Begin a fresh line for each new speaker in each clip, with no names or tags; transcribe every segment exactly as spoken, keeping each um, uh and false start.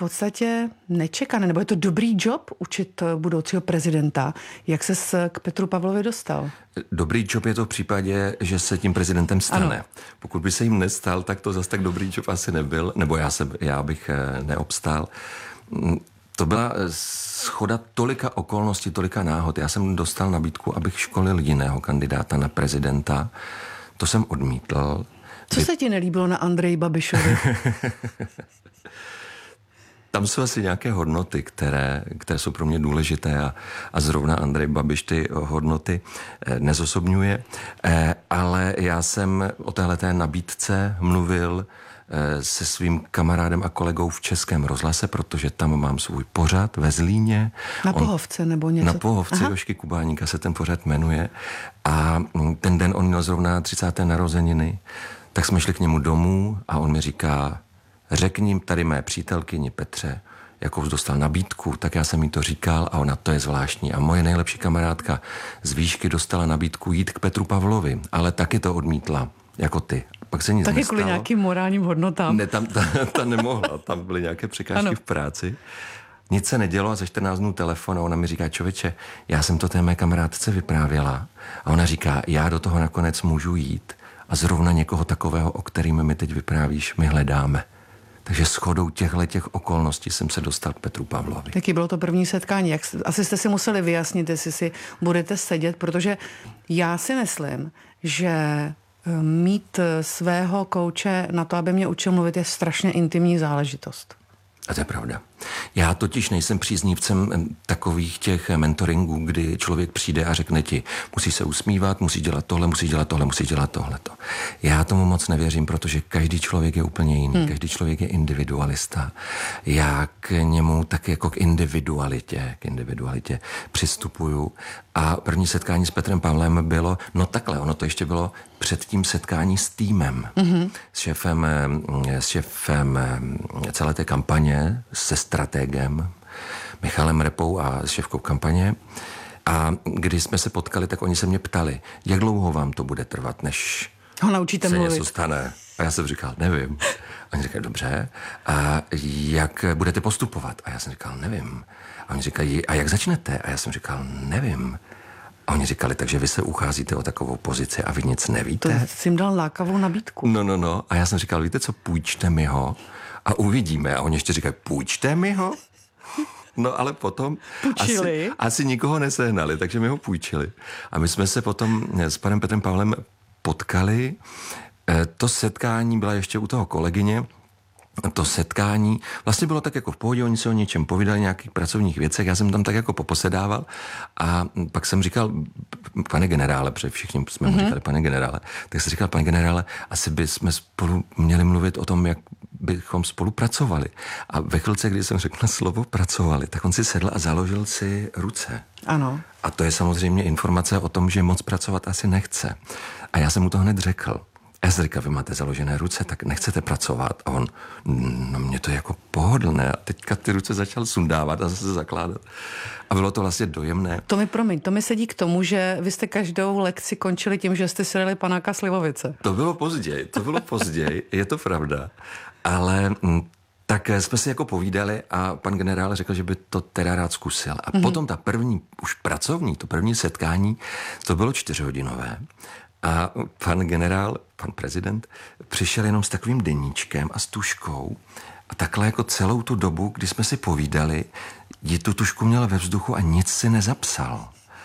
podstatě nečekané, nebo je to dobrý job učit budoucího prezidenta? Jak ses k Petru Pavlovi dostal?
Dobrý job je to v případě, že se tím prezidentem stane. Ano. Pokud by se jim nestal, tak to zase tak dobrý job asi nebyl, nebo já, se, já bych neobstál. To byla shoda tolika okolností, tolika náhod. Já jsem dostal nabídku, abych školil jiného kandidáta na prezidenta. To jsem odmítl.
Co Vy... se ti nelíbilo na Andreji Babišovi?
Tam jsou asi nějaké hodnoty, které, které jsou pro mě důležité a, a zrovna Andrej Babiš ty hodnoty eh, nezosobňuje. Eh, ale já jsem o téhleté nabídce mluvil eh, se svým kamarádem a kolegou v Českém rozhlase, protože tam mám svůj pořad ve Zlíně.
Na Pohovce nebo něco?
Na Pohovce Jožky Kubáníka se ten pořad jmenuje. A ten den on měl zrovna třicáté narozeniny, tak jsme šli k němu domů a on mi říká: řekni tady mé přítelkyni Petře, jakou dostal nabídku, tak já jsem jí to říkal a ona, to je zvláštní. A moje nejlepší kamarádka z výšky dostala nabídku jít k Petru Pavlovi, ale taky to odmítla, jako ty. Pak se nic
taky
nestalo.
Kvůli nějakým morálním hodnotám.
Ne, tam ta, ta nemohla, tam byly nějaké překážky ano. v práci. Nic se nedělo a za čtrnáct dnů telefon a ona mi říká: člověče, já jsem to té mé kamarádce vyprávěla. A ona říká: já do toho nakonec můžu jít a zrovna někoho takového, o kterým mi teď vyprávíš, my hledáme. Takže shodou těchto těch okolností jsem se dostal k Petru Pavlovi.
Taky bylo to první setkání. Jak, asi jste si museli vyjasnit, jestli si budete sedět, protože já si myslím, že mít svého kouče na to, aby mě učil mluvit, je strašně intimní záležitost.
A to je pravda. Já totiž nejsem příznivcem takových těch mentoringů, kdy člověk přijde a řekne ti: musíš se usmívat, musíš dělat tohle, musíš dělat tohle, musíš dělat tohleto. Já tomu moc nevěřím, protože každý člověk je úplně jiný, hmm. každý člověk je individualista. Já k němu tak jako k individualitě, k individualitě přistupuju. A první setkání s Petrem Pavlem bylo, no takhle, ono to ještě bylo před tím setkání s týmem, mm-hmm. s šéfem, s šéfem celé té kampaně, se strategem Michalem Repou a s šéfkou kampaně. A když jsme se potkali, tak oni se mě ptali: jak dlouho vám to bude trvat, než
ho naučíte
se
mluvit?
něco stane. A já jsem říkal: nevím. A oni říkali: dobře. A jak budete postupovat? A já jsem říkal: nevím. A oni říkají: a jak začnete? A já jsem říkal: nevím. A oni říkali: takže vy se ucházíte o takovou pozici a vy nic nevíte?
To jsi jim dal lákavou nabídku.
No, no, no. A já jsem říkal: víte co, půjčte mi ho a uvidíme. A oni ještě říkají: půjčte mi ho? No ale potom asi, asi nikoho nesehnali, takže mi ho půjčili. A my jsme se potom s panem Petrem Pavlem potkali. To setkání byla ještě u toho kolegyně. To setkání vlastně bylo tak jako v pohodě, oni se o něčem povídali, nějakých pracovních věcech, já jsem tam tak jako poposedával a pak jsem říkal: pane generále, protože všichni jsme mu mm-hmm. říkali pane generále, tak jsem říkal: pane generále, asi bychom spolu měli mluvit o tom, jak bychom spolupracovali. A ve chvilce, kdy jsem řekl slovo pracovali, tak on si sedl a založil si ruce.
Ano.
A to je samozřejmě informace o tom, že moc pracovat asi nechce. A já jsem mu to hned řekl. Já jsem říkal: vy máte založené ruce, tak nechcete pracovat. A on: no mě to je jako pohodlné. A teďka ty ruce začal sundávat a zase zakládat. A bylo to vlastně dojemné.
To mi promiň, to mi sedí k tomu, že vy jste každou lekci končili tím, že jste si dali panáka slivovice.
To bylo později, to bylo později, je to pravda. Ale tak jsme si jako povídali a pan generál řekl, že by to teda rád zkusil. A mm-hmm. potom ta první, už pracovní, to první setkání, to bylo čtyřhodinové. A pan generál, pan prezident, přišel jenom s takovým deníčkem a s tuškou a takhle jako celou tu dobu, kdy jsme si povídali, je tu tušku měl ve vzduchu a nic si nezapsal.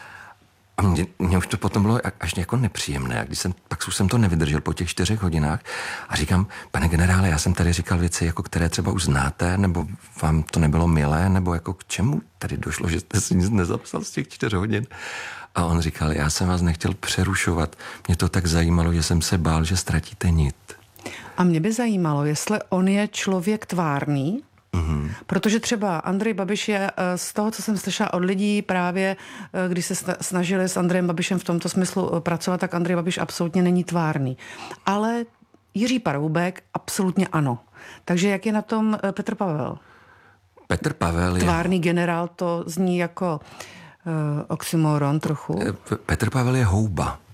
A mě, mě už to potom bylo až jako nepříjemné. A když jsem, pak už jsem to nevydržel po těch čtyřech hodinách a říkám: pane generále, já jsem tady říkal věci, jako které třeba už znáte, nebo vám to nebylo milé, nebo jako k čemu tady došlo, že jste si nic nezapsal z těch čtyř hodin. A on říkal: já jsem vás nechtěl přerušovat. Mě to tak zajímalo, že jsem se bál, že ztratíte nit.
A mě by zajímalo, jestli on je člověk tvárný, mm-hmm. protože třeba Andrej Babiš je z toho, co jsem slyšela od lidí právě, když se snažili s Andrejem Babišem v tomto smyslu pracovat, tak Andrej Babiš absolutně není tvárný. Ale Jiří Paroubek absolutně ano. Takže jak je na tom Petr Pavel?
Petr Pavel je...
Tvárný generál, to zní jako uh, oxymoron trochu.
Petr Pavel je houba.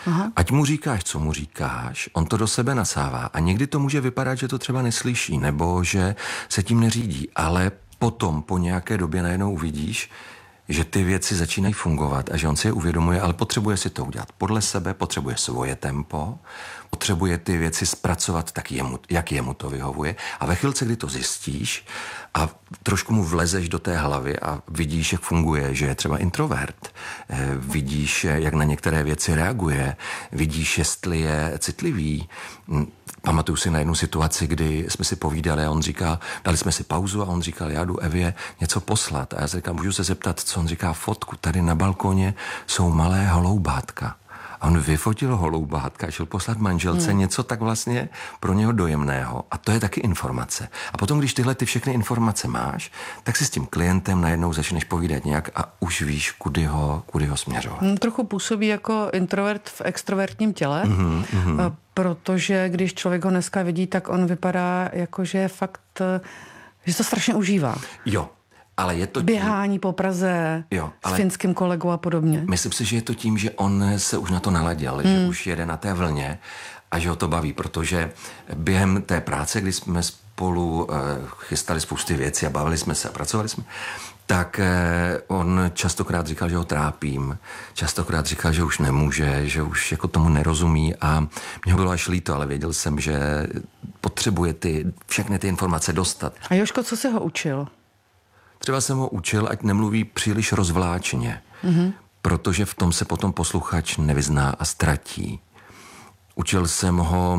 Aha.
Ať mu říkáš, co mu říkáš, on to do sebe nasává a někdy to může vypadat, že to třeba neslyší nebo že se tím neřídí, ale potom po nějaké době najednou uvidíš, že ty věci začínají fungovat a že on si je uvědomuje, ale potřebuje si to udělat podle sebe, potřebuje svoje tempo, potřebuje ty věci zpracovat tak, jemu, jak jemu to vyhovuje. A ve chvilce, kdy to zjistíš a trošku mu vlezeš do té hlavy a vidíš, jak funguje, že je třeba introvert, vidíš, jak na některé věci reaguje, vidíš, jestli je citlivý. Pamatuju si na jednu situaci, kdy jsme si povídali a on říká, dali jsme si pauzu a on říkal, já jdu Evě něco poslat. A já se říkám, můžu se zeptat, co on říká, fotku. Tady na balkoně jsou malé holoubátka. A on vyfotil holoubátka, šel poslat manželce hmm. něco tak vlastně pro něho dojemného. A to je taky informace. A potom, když tyhle ty všechny informace máš, tak si s tím klientem najednou začneš povídat nějak a už víš, kudy ho, kudy ho směřovat.
Hmm, trochu působí jako introvert v extrovertním těle, mm-hmm, mm-hmm. protože když člověk ho dneska vidí, tak on vypadá jako, že je fakt, že to strašně užívá.
Jo. Ale je to tím,
běhání po Praze jo, s finským kolegou a podobně.
Myslím si, že je to tím, že on se už na to naladil, hmm. že už jede na té vlně a že ho to baví, protože během té práce, kdy jsme spolu chystali spousty věcí a bavili jsme se a pracovali jsme, tak on častokrát říkal, že ho trápím, častokrát říkal, že už nemůže, že už jako tomu nerozumí a mě ho bylo až líto, ale věděl jsem, že potřebuje ty, všechny ty informace dostat.
A Jožko, co se ho učil?
Třeba jsem ho učil, ať nemluví příliš rozvláčně, mm-hmm. protože v tom se potom posluchač nevyzná a ztratí. Učil jsem ho,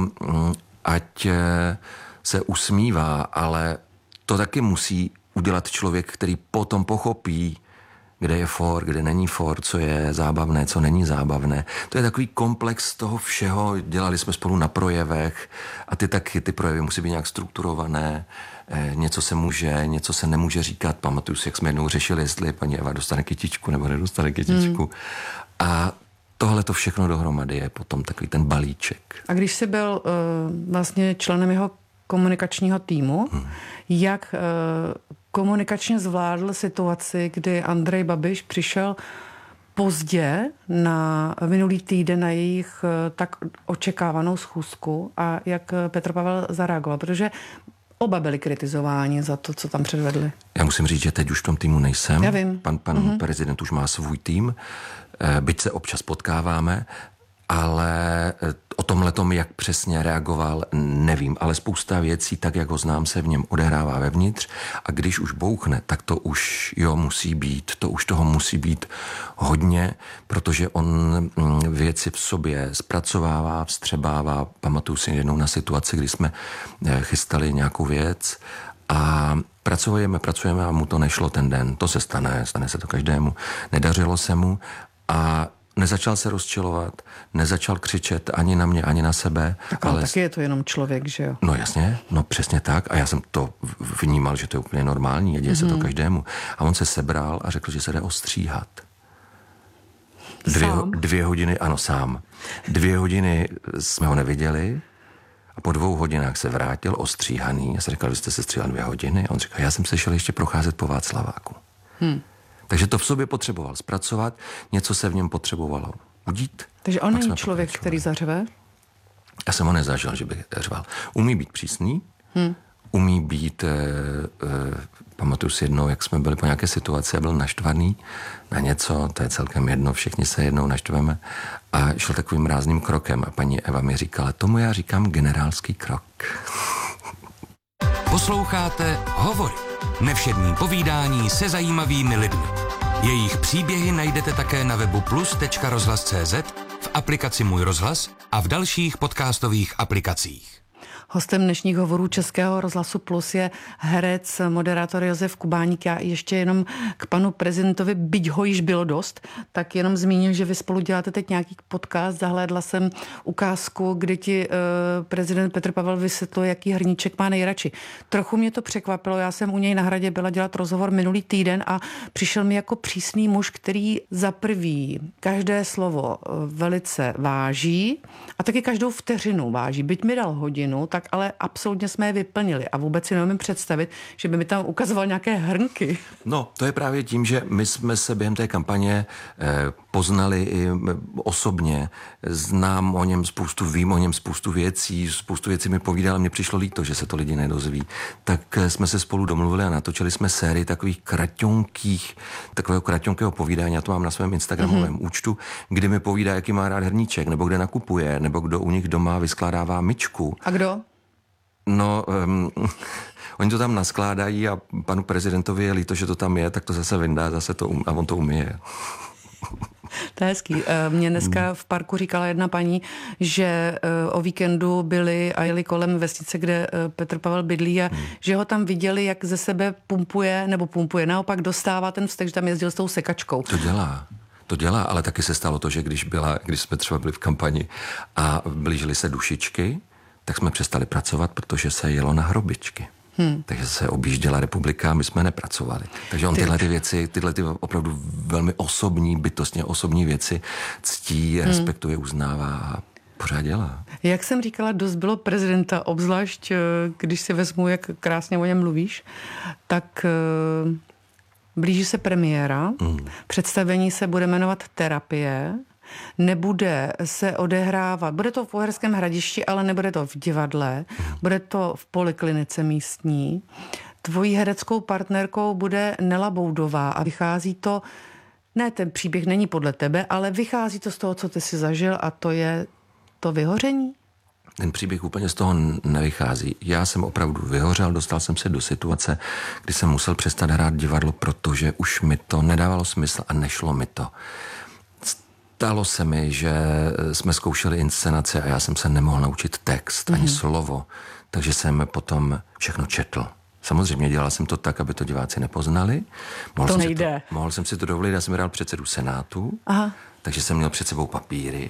ať se usmívá, ale to taky musí udělat člověk, který potom pochopí, kde je for, kde není for, co je zábavné, co není zábavné. To je takový komplex toho všeho. Dělali jsme spolu na projevech a ty taky, ty projevy musí být nějak strukturované. Něco se může, něco se nemůže říkat. Pamatuju si, jak jsme jednou řešili, jestli paní Eva dostane kytičku nebo nedostane kytičku. Hmm. A tohle to všechno dohromady je potom takový ten balíček.
A když jsi byl uh, vlastně členem jeho komunikačního týmu, hmm. jak uh, komunikačně zvládl situaci, kdy Andrej Babiš přišel pozdě na minulý týden na jejich uh, tak očekávanou schůzku a jak Petr Pavel zareagoval, protože oba byli kritizováni za to, co tam předvedli.
Já musím říct, že teď už v tom týmu nejsem.
Já vím.
Pan, pan mm-hmm. prezident už má svůj tým, byť se občas potkáváme, ale o tomhletom, jak přesně reagoval, nevím. Ale spousta věcí, tak jak ho znám, se v něm odehrává vevnitř a když už bouchne, tak to už jo musí být, to už toho musí být hodně, protože on věci v sobě zpracovává, vstřebává. Pamatuju si jednou na situaci, kdy jsme chystali nějakou věc a pracujeme, pracujeme a mu to nešlo ten den. To se stane, stane se to každému. Nedařilo se mu a nezačal se rozčilovat, nezačal křičet ani na mě, ani na sebe.
Tak ale taky je to jenom člověk, že jo?
No jasně, no přesně tak. A já jsem to vnímal, že to je úplně normální a děje mm-hmm. se to každému. A on se sebral a řekl, že se jde ostříhat. Dvě, dvě hodiny, ano sám. Dvě hodiny jsme ho neviděli a po dvou hodinách se vrátil ostříhaný. Já jsem říkal, vy jste se stříhal dvě hodiny. A on říkal, já jsem se šel ještě procházet po Václaváku. Hmm. Takže to v sobě potřeboval zpracovat, něco se v něm potřebovalo udít.
Takže on není člověk, který zařve?
Já jsem ho nezažil, že bych řval. Umí být přísný, hmm. umí být, e, e, pamatuju si jednou, jak jsme byli po nějaké situaci a byl naštvaný na něco, to je celkem jedno, všichni se jednou naštveme a šel takovým rázným krokem a paní Eva mi říkala, tomu já říkám generálský krok.
Posloucháte Hovory. Nevšední povídání se zajímavými lidmi. Jejich příběhy najdete také na webu plus tečka rozhlas tečka cé zet, v aplikaci Můj rozhlas a v dalších podcastových aplikacích.
Hostem dnešních hovorů Českého rozhlasu Plus je herec, moderátor Josef Kubáník. Já ještě jenom k panu prezidentovi, byť ho již bylo dost, tak jenom zmíním, že vy spolu děláte teď nějaký podcast. Zahlédla jsem ukázku, kdy ti uh, prezident Petr Pavel vysvětluje, jaký hrníček má nejradši. Trochu mě to překvapilo. Já jsem u něj na Hradě byla dělat rozhovor minulý týden a přišel mi jako přísný muž, který za prvý každé slovo velice váží a taky každou vteřinu váží. Byť mi dal hodinu, tak ale absolutně jsme je vyplnili a vůbec si neumím představit, že by mi tam ukazoval nějaké hrnky.
No, to je právě tím, že my jsme se během té kampaně eh, poznali i osobně, znám o něm spoustu, vím o něm spoustu věcí, spoustu věcí mi povídal a mně přišlo líto, že se to lidi nedozví. Tak eh, jsme se spolu domluvili a natočili jsme sérii takových kratonkých, takového kratonkého povídání, já to mám na svém instagramovém mm-hmm. účtu, kdy mi povídá, jaký má rád hrníček, nebo kde nakupuje, nebo kdo u nich doma vyskládává myčku.
A kdo?
No, um, oni to tam naskládají a panu prezidentovi je líto, že to tam je, tak to zase vyndá, zase to um, a on to umije.
To je hezký. Mě dneska v parku říkala jedna paní, že o víkendu byli a jeli kolem vesnice, kde Petr Pavel bydlí a hmm. že ho tam viděli, jak ze sebe pumpuje, nebo pumpuje, naopak dostává ten vztek, že tam jezdil s tou sekačkou.
To dělá. To dělá, ale taky se stalo to, že když, byla, když jsme třeba byli v kampani a blížily se dušičky, tak jsme přestali pracovat, protože se jelo na hrobičky. Hmm. Takže se objížděla republika a my jsme nepracovali. Takže on Ty... tyhle ty věci, tyhle ty opravdu velmi osobní, bytostně osobní věci ctí, hmm. respektuje, uznává a pořád dělá.
Jak jsem říkala, dost bylo prezidenta, obzvlášť když si vezmu, jak krásně o něm mluvíš, tak blíží se premiéra, hmm. představení se bude jmenovat Terapie, nebude se odehrávat, bude to v Uherském Hradišti, ale nebude to v divadle, bude to v poliklinice místní. Tvojí hereckou partnerkou bude Nela Boudová a vychází to, ne, ten příběh není podle tebe, ale vychází to z toho, co ty jsi zažil a to je to vyhoření.
Ten příběh úplně z toho nevychází. Já jsem opravdu vyhořel, dostal jsem se do situace, kdy jsem musel přestat hrát divadlo, protože už mi to nedávalo smysl a nešlo mi to. Stalo se mi, že jsme zkoušeli inscenace a já jsem se nemohl naučit text, ani mm-hmm. slovo, takže jsem potom všechno četl. Samozřejmě dělal jsem to tak, aby to diváci nepoznali. Mohl
to
jsem
nejde.
To, mohl jsem si to dovolit, já jsem hrál předsedu Senátu, Aha. takže jsem měl před sebou papíry.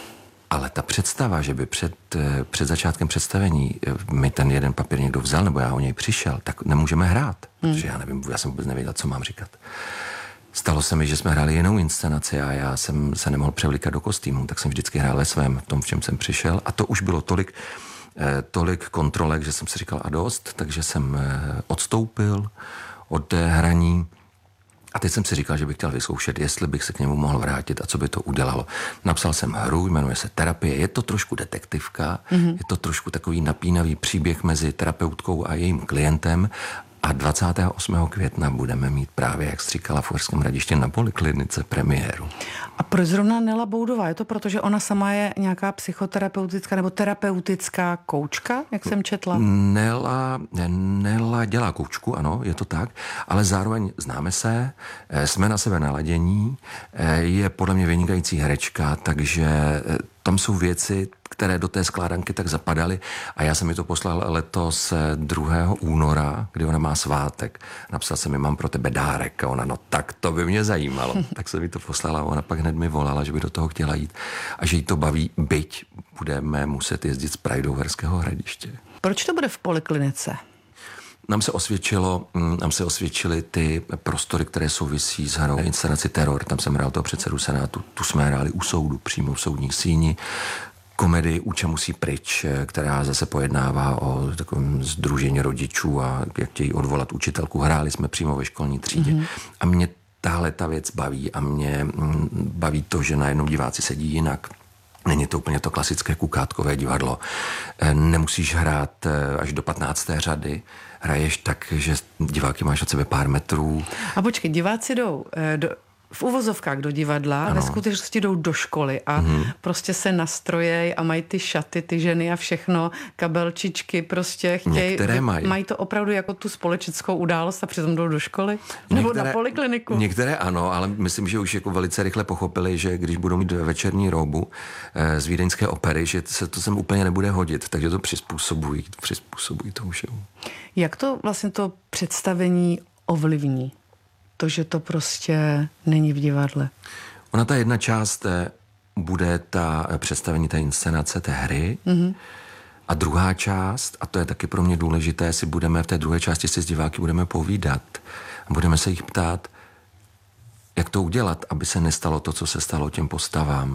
Ale ta představa, že by před, před začátkem představení mi ten jeden papír někdo vzal, nebo já o něj přišel, tak nemůžeme hrát, hmm. protože já nevím, já jsem vůbec nevěděl, co mám říkat. Stalo se mi, že jsme hráli jinou inscenaci a já jsem se nemohl převlíkat do kostýmu, tak jsem vždycky hrál ve svém, v tom, v čem jsem přišel. A to už bylo tolik, tolik kontrolek, že jsem si říkal a dost, takže jsem odstoupil od hraní. A teď jsem si říkal, že bych chtěl vyzkoušet, jestli bych se k němu mohl vrátit a co by to udělalo. Napsal jsem hru, jmenuje se Terapie, je to trošku detektivka, mm-hmm. je to trošku takový napínavý příběh mezi terapeutkou a jejím klientem. A dvacátého osmého května budeme mít právě, jak jsi říkala, v Uherském Hradišti na poliklinice premiéru.
A proč zrovna Nela Boudová? Je to proto, že ona sama je nějaká psychoterapeutická nebo terapeutická koučka, jak jsem četla?
Nela, Nela dělá koučku, ano, je to tak, ale zároveň známe se, jsme na sebe naladění, je podle mě vynikající herečka, takže tam jsou věci, které do té skládanky tak zapadaly a já jsem mi to poslal letos druhého února, kdy ona má svátek. Napsal jsem mi, mám pro tebe dárek a ona, no tak to by mě zajímalo. Tak jsem mi to poslala a ona pak hned mi volala, že by do toho chtěla jít a že jí to baví, byť budeme muset jezdit z Prahy do Uherského Hradiště.
Proč to bude v poliklinice?
Nám se osvědčilo, nám se osvědčily ty prostory, které souvisí s hrou inscenaci Teror. Tam jsem hrál toho předsedu Senátu, tu jsme hráli u soudu, přímo v soudní síni. Komedii Uča musí pryč, která zase pojednává o takovém sdružení rodičů a jak chtějí odvolat učitelku. Hráli jsme přímo ve školní třídě. Mm-hmm. A mě tahle ta věc baví a mě baví to, že najednou diváci sedí jinak. Není to úplně to klasické kukátkové divadlo. Nemusíš hrát až do patnácté řady. Hraješ tak, že diváky máš od sebe pár metrů.
A počkej, diváci jdou do, v uvozovkách do divadla, ano. Ve skutečnosti jdou do školy a hmm. prostě se nastrojejí a mají ty šaty, ty ženy a všechno, kabelčičky, prostě chtějí.
Některé mají.
Mají to opravdu jako tu společenskou událost a přitom jdou do školy? Nebo některé, na polikliniku?
Některé ano, ale myslím, že už jako velice rychle pochopili, že když budou mít večerní roubu eh, z vídeňské opery, že se to sem úplně nebude hodit, takže to přizpůsobují, přizpůsobují tomu všemu.
Jak to vlastně to představení ovlivní? To, že to prostě není v divadle.
Ona ta jedna část bude ta představení té inscenace, té hry. Mm-hmm. A druhá část, a to je taky pro mě důležité, si budeme v té druhé části si s diváky budeme povídat. A budeme se jich ptát, jak to udělat, aby se nestalo to, co se stalo těm postavám.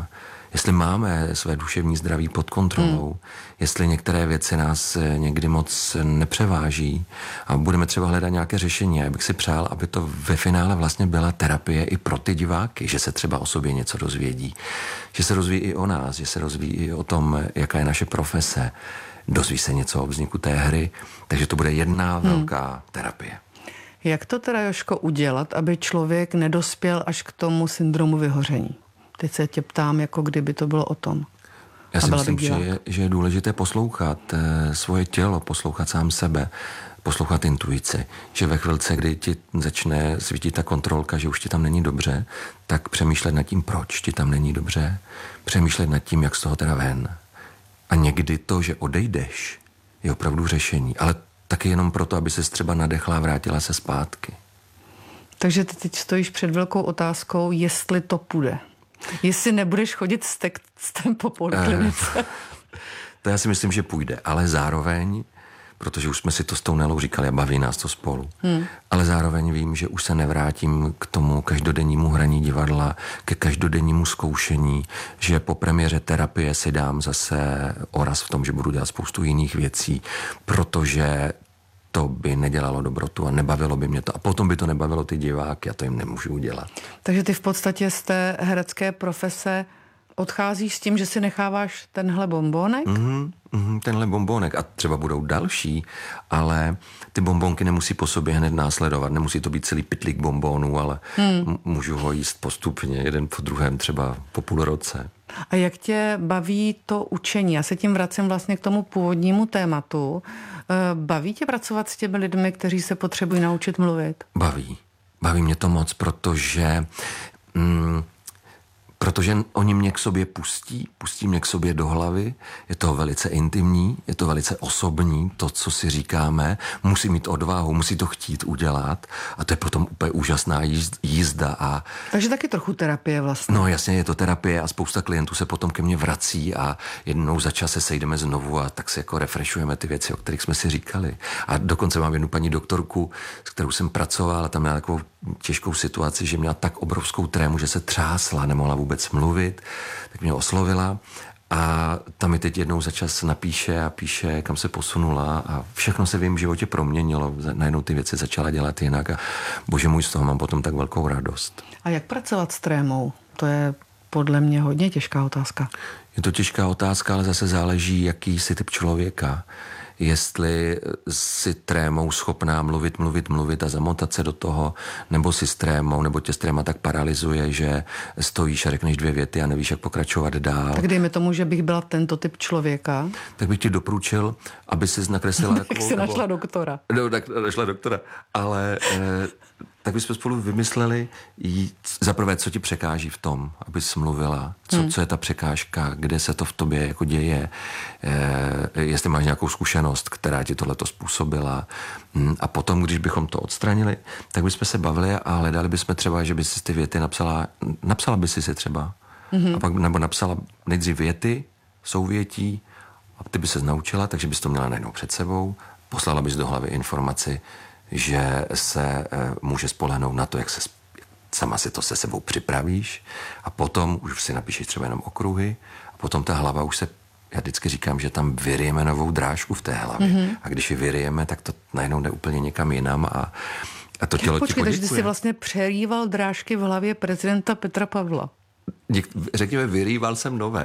jestli máme své duševní zdraví pod kontrolou, hmm. jestli některé věci nás někdy moc nepřeváží a budeme třeba hledat nějaké řešení. Já bych si přál, aby to ve finále vlastně byla terapie i pro ty diváky, že se třeba o sobě něco dozvědí, že se rozvíjí i o nás, že se rozvíjí i o tom, jaká je naše profese, dozví se něco o vzniku té hry, takže to bude jedna hmm. velká terapie.
Jak to teda, Jožko, udělat, aby člověk nedospěl až k tomu syndromu vyhoření? Teď se tě ptám, jako kdyby to bylo o tom.
Já si myslím, že je, že je důležité poslouchat e, svoje tělo, poslouchat sám sebe, poslouchat intuici. Že ve chvilce, kdy ti začne svítit ta kontrolka, že už ti tam není dobře, tak přemýšlet nad tím, proč ti tam není dobře, přemýšlet nad tím, jak z toho teda ven. A někdy to, že odejdeš, je opravdu řešení, ale taky jenom proto, aby ses třeba nadechla a vrátila se zpátky.
Takže ty teď stojíš před velkou otázkou, jestli to půjde. Jestli nebudeš chodit s textem po poliklinice. Eh,
to já si myslím, že půjde, ale zároveň, protože už jsme si to s tou Nelou říkali a baví nás to spolu, hmm. ale zároveň vím, že už se nevrátím k tomu každodennímu hraní divadla, ke každodennímu zkoušení, že po premiéře terapie si dám zase oraz v tom, že budu dělat spoustu jiných věcí, protože to by nedělalo dobrotu a nebavilo by mě to. A potom by to nebavilo ty diváky a to jim nemůžu udělat.
Takže ty v podstatě z té herecké profese odcházíš s tím, že si necháváš tenhle bombónek?
Mm-hmm, mm-hmm, tenhle bombónek a třeba budou další, ale ty bombónky nemusí po sobě hned následovat. Nemusí to být celý pytlík bombónů, ale hmm. můžu ho jíst postupně, jeden po druhém, třeba po půl roce.
A jak tě baví to učení? Já se tím vracím vlastně k tomu původnímu tématu. Baví tě pracovat s těmi lidmi, kteří se potřebují naučit mluvit?
Baví. Baví mě to moc, protože... Mm, Protože oni mě k sobě pustí, pustí mě k sobě do hlavy, je to velice intimní, je to velice osobní, to, co si říkáme, musí mít odvahu, musí to chtít udělat a to je potom úplně úžasná jízda. A...
Takže taky trochu terapie vlastně.
No jasně, je to terapie a spousta klientů se potom ke mně vrací a jednou za čas se sejdeme znovu a tak si jako refreshujeme ty věci, o kterých jsme si říkali. A dokonce mám jednu paní doktorku, s kterou jsem pracoval a tam měla takovou těžkou situaci, že měla tak obrovskou trému, že se třásla, nemohla vůbec mluvit, tak mě oslovila a tam mi teď jednou za čas napíše a píše, kam se posunula a všechno se v jejím životě proměnilo. Najednou ty věci začala dělat jinak a bože můj, z toho mám potom tak velkou radost.
A jak pracovat s trémou? To je podle mě hodně těžká otázka.
Je to těžká otázka, ale zase záleží, jaký jsi typ člověka. Jestli si trémou schopná mluvit, mluvit, mluvit a zamotat se do toho, nebo si s trémou, nebo tě s tréma tak paralyzuje, že stojíš a řekneš dvě věty a nevíš, jak pokračovat dál.
Tak dejme tomu, že bych byla tento typ člověka.
Tak bych ti doporučil, aby si nakreslila...
Tak si
nebo...
našla doktora.
No, tak našla doktora, ale... Eh, tak bychom spolu vymysleli za prvé, co ti překáží v tom, abys mluvila, co, hmm. co je ta překážka, kde se to v tobě jako děje, e, jestli máš nějakou zkušenost, která ti tohleto způsobila. A potom, když bychom to odstranili, tak bychom se bavili a hledali bychom třeba, že by si ty věty napsala, napsala by si si třeba. Hmm. A pak nebo napsala nejdřív věty, souvětí, a ty by se naučila, takže bys to měla najednou před sebou, poslala bys do hlavy informaci, že se e, může spolehnout na to, jak se sama si to se sebou připravíš a potom už si napíšeš třeba jenom okruhy a potom ta hlava už se, já vždycky říkám, že tam vyryjeme novou drážku v té hlavě mm-hmm. a když ji vyryjeme, tak to najednou jde úplně někam jinam a, a to tělo
Počkej,
ti poděkuje.
takže ty jsi vlastně přerýval drážky v hlavě prezidenta Petra Pavla.
Něk, řekněme, vyrýval jsem nové.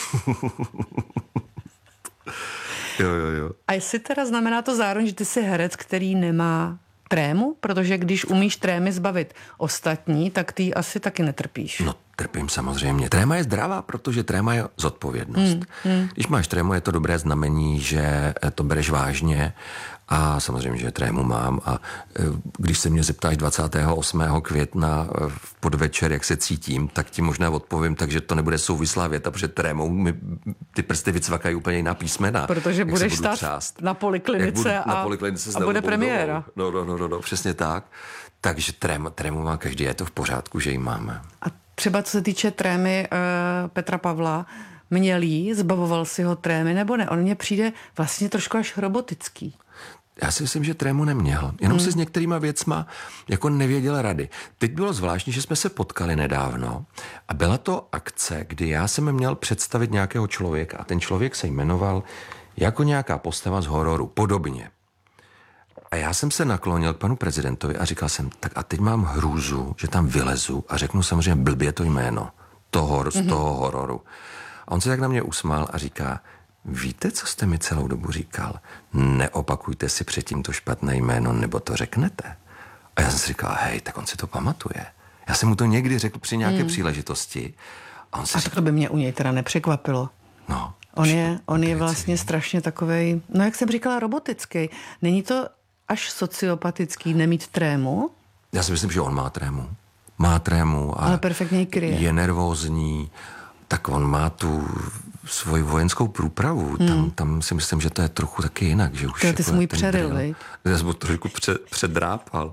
Jo, jo, jo.
A jestli teda znamená to zároveň, že ty jsi herec, který nemá trému? Protože když umíš trémy zbavit ostatní, tak ty asi taky netrpíš.
No, trpím samozřejmě. Tréma je zdravá, protože tréma je zodpovědnost. Hmm, hmm. Když máš trému, je to dobré znamení, že to bereš vážně a samozřejmě, že trému mám a když se mě zeptáš dvacátého osmého května v podvečer, jak se cítím, tak ti možná odpovím, takže to nebude souvislá věta, protože trémou mi ty prsty vycvakají úplně jiná písmena.
Protože budeš stát na poliklinice budu, a,
na poliklinice
a bude premiéra.
No, no, no, no, no, přesně tak. Takže trém, trému má každý, je to v pořádku, že ji máme.
A třeba co se týče trémy uh, Petra Pavla, měl jí, zbavoval si ho trémy nebo ne? On mně přijde vlastně trošku až robotický.
Já si myslím, že trému neměl. Jenom hmm. si s některýma věcma jako nevěděl rady. Teď bylo zvláštní, že jsme se potkali nedávno a byla to akce, kdy já jsem měl představit nějakého člověka a ten člověk se jmenoval jako nějaká postava z hororu, podobně. A já jsem se naklonil k panu prezidentovi a říkal jsem, tak a teď mám hrůzu, že tam vylezu a řeknu samozřejmě blbě to jméno toho, z toho hororu. A on se tak na mě usmál a říká, víte, co jste mi celou dobu říkal? Neopakujte si předtím to špatné jméno, nebo to řeknete. A já jsem si říkal, hej, tak on si to pamatuje. Já jsem mu to někdy řekl při nějaké hmm. příležitosti. A, on si
a
říkal,
to by mě u něj teda nepřekvapilo.
No,
on je, on je vlastně strašně takovej, no jak jsem říkala, robotický. Není to až sociopatický nemít trému?
Já si myslím, že on má trému. Má trému a
ale perfektně ji kryje.
Je nervózní, tak on má tu svoji vojenskou průpravu. Hmm. Tam, tam si myslím, že to je trochu taky jinak. Že už
to ty jsi můj přeryl,
viď? Já jsem ho trošku před, předrápal.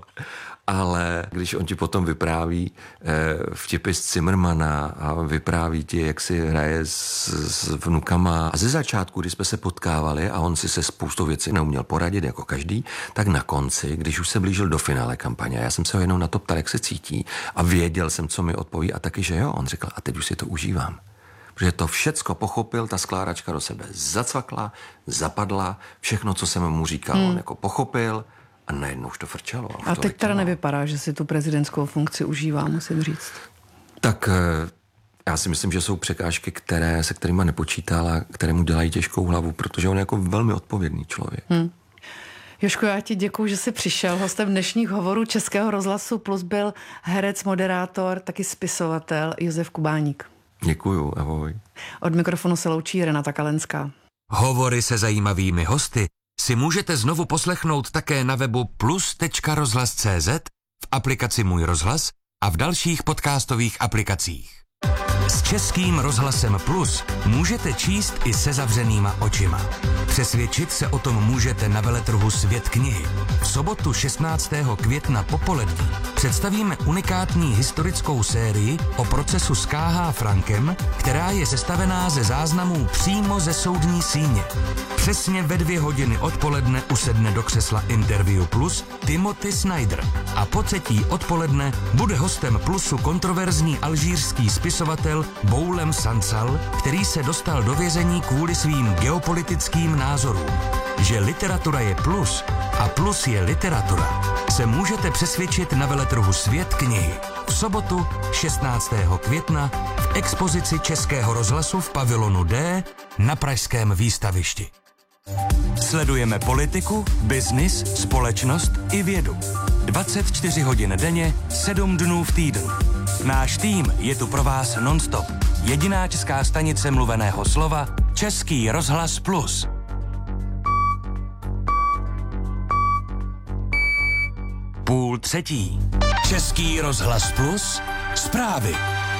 Ale když on ti potom vypráví eh, vtipy z Zimmermana a vypráví ti, jak si hraje s, s vnukama. A ze začátku, když jsme se potkávali a on si se spoustou věcí neuměl poradit jako každý, tak na konci, když už se blížil do finále kampaně, já jsem se ho jenom na to ptal, jak se cítí a věděl jsem, co mi odpoví a taky, že jo. On řekl, a teď už si to užívám. Protože to všecko pochopil, ta skládačka do sebe zacvakla, zapadla, všechno, co jsem mu říkal, hmm. on jako pochopil. A najednou už to frčelo. A,
a
to
teď teda nevypadá, že si tu prezidentskou funkci užívá, musím říct.
Tak já si myslím, že jsou překážky, které, se kterýma nepočítal a které mu dělají těžkou hlavu, protože on je jako velmi odpovědný člověk. Hmm.
Jožko, já ti děkuju, že jsi přišel. Hostem dnešních hovorů Českého rozhlasu Plus byl herec, moderátor, taky spisovatel Josef Kubáník.
Děkuju, ahoj.
Od mikrofonu se loučí Renata Kalenská.
Hovory se zajímavými hosty si můžete znovu poslechnout také na webu plus tečka rozhlas tečka cé zet, v aplikaci Můj rozhlas a v dalších podcastových aplikacích. S Českým rozhlasem Plus můžete číst i se zavřenýma očima. Přesvědčit se o tom můžete na veletrhu Svět knihy. V sobotu šestnáctého května popolední představíme unikátní historickou sérii o procesu s K H Frankem, která je sestavená ze záznamů přímo ze soudní síně. Přesně ve dvě hodiny odpoledne usedne do křesla Interview Plus Timothy Snyder a po třetí odpoledne bude hostem Plusu kontroverzní alžírský spisovatel Boulem Sansal, který se dostal do vězení kvůli svým geopolitickým názorům. Že literatura je plus a plus je literatura, se můžete přesvědčit na veletrhu Svět knihy. V sobotu šestnáctého května v expozici Českého rozhlasu v pavilonu D na pražském výstavišti. Sledujeme politiku, biznis, společnost i vědu. dvacet čtyři hodin denně, sedm dnů v týdnu. Náš tým je tu pro vás non-stop. Jediná česká stanice mluveného slova Český rozhlas Plus. Půl třetí. Český rozhlas Plus. Zprávy.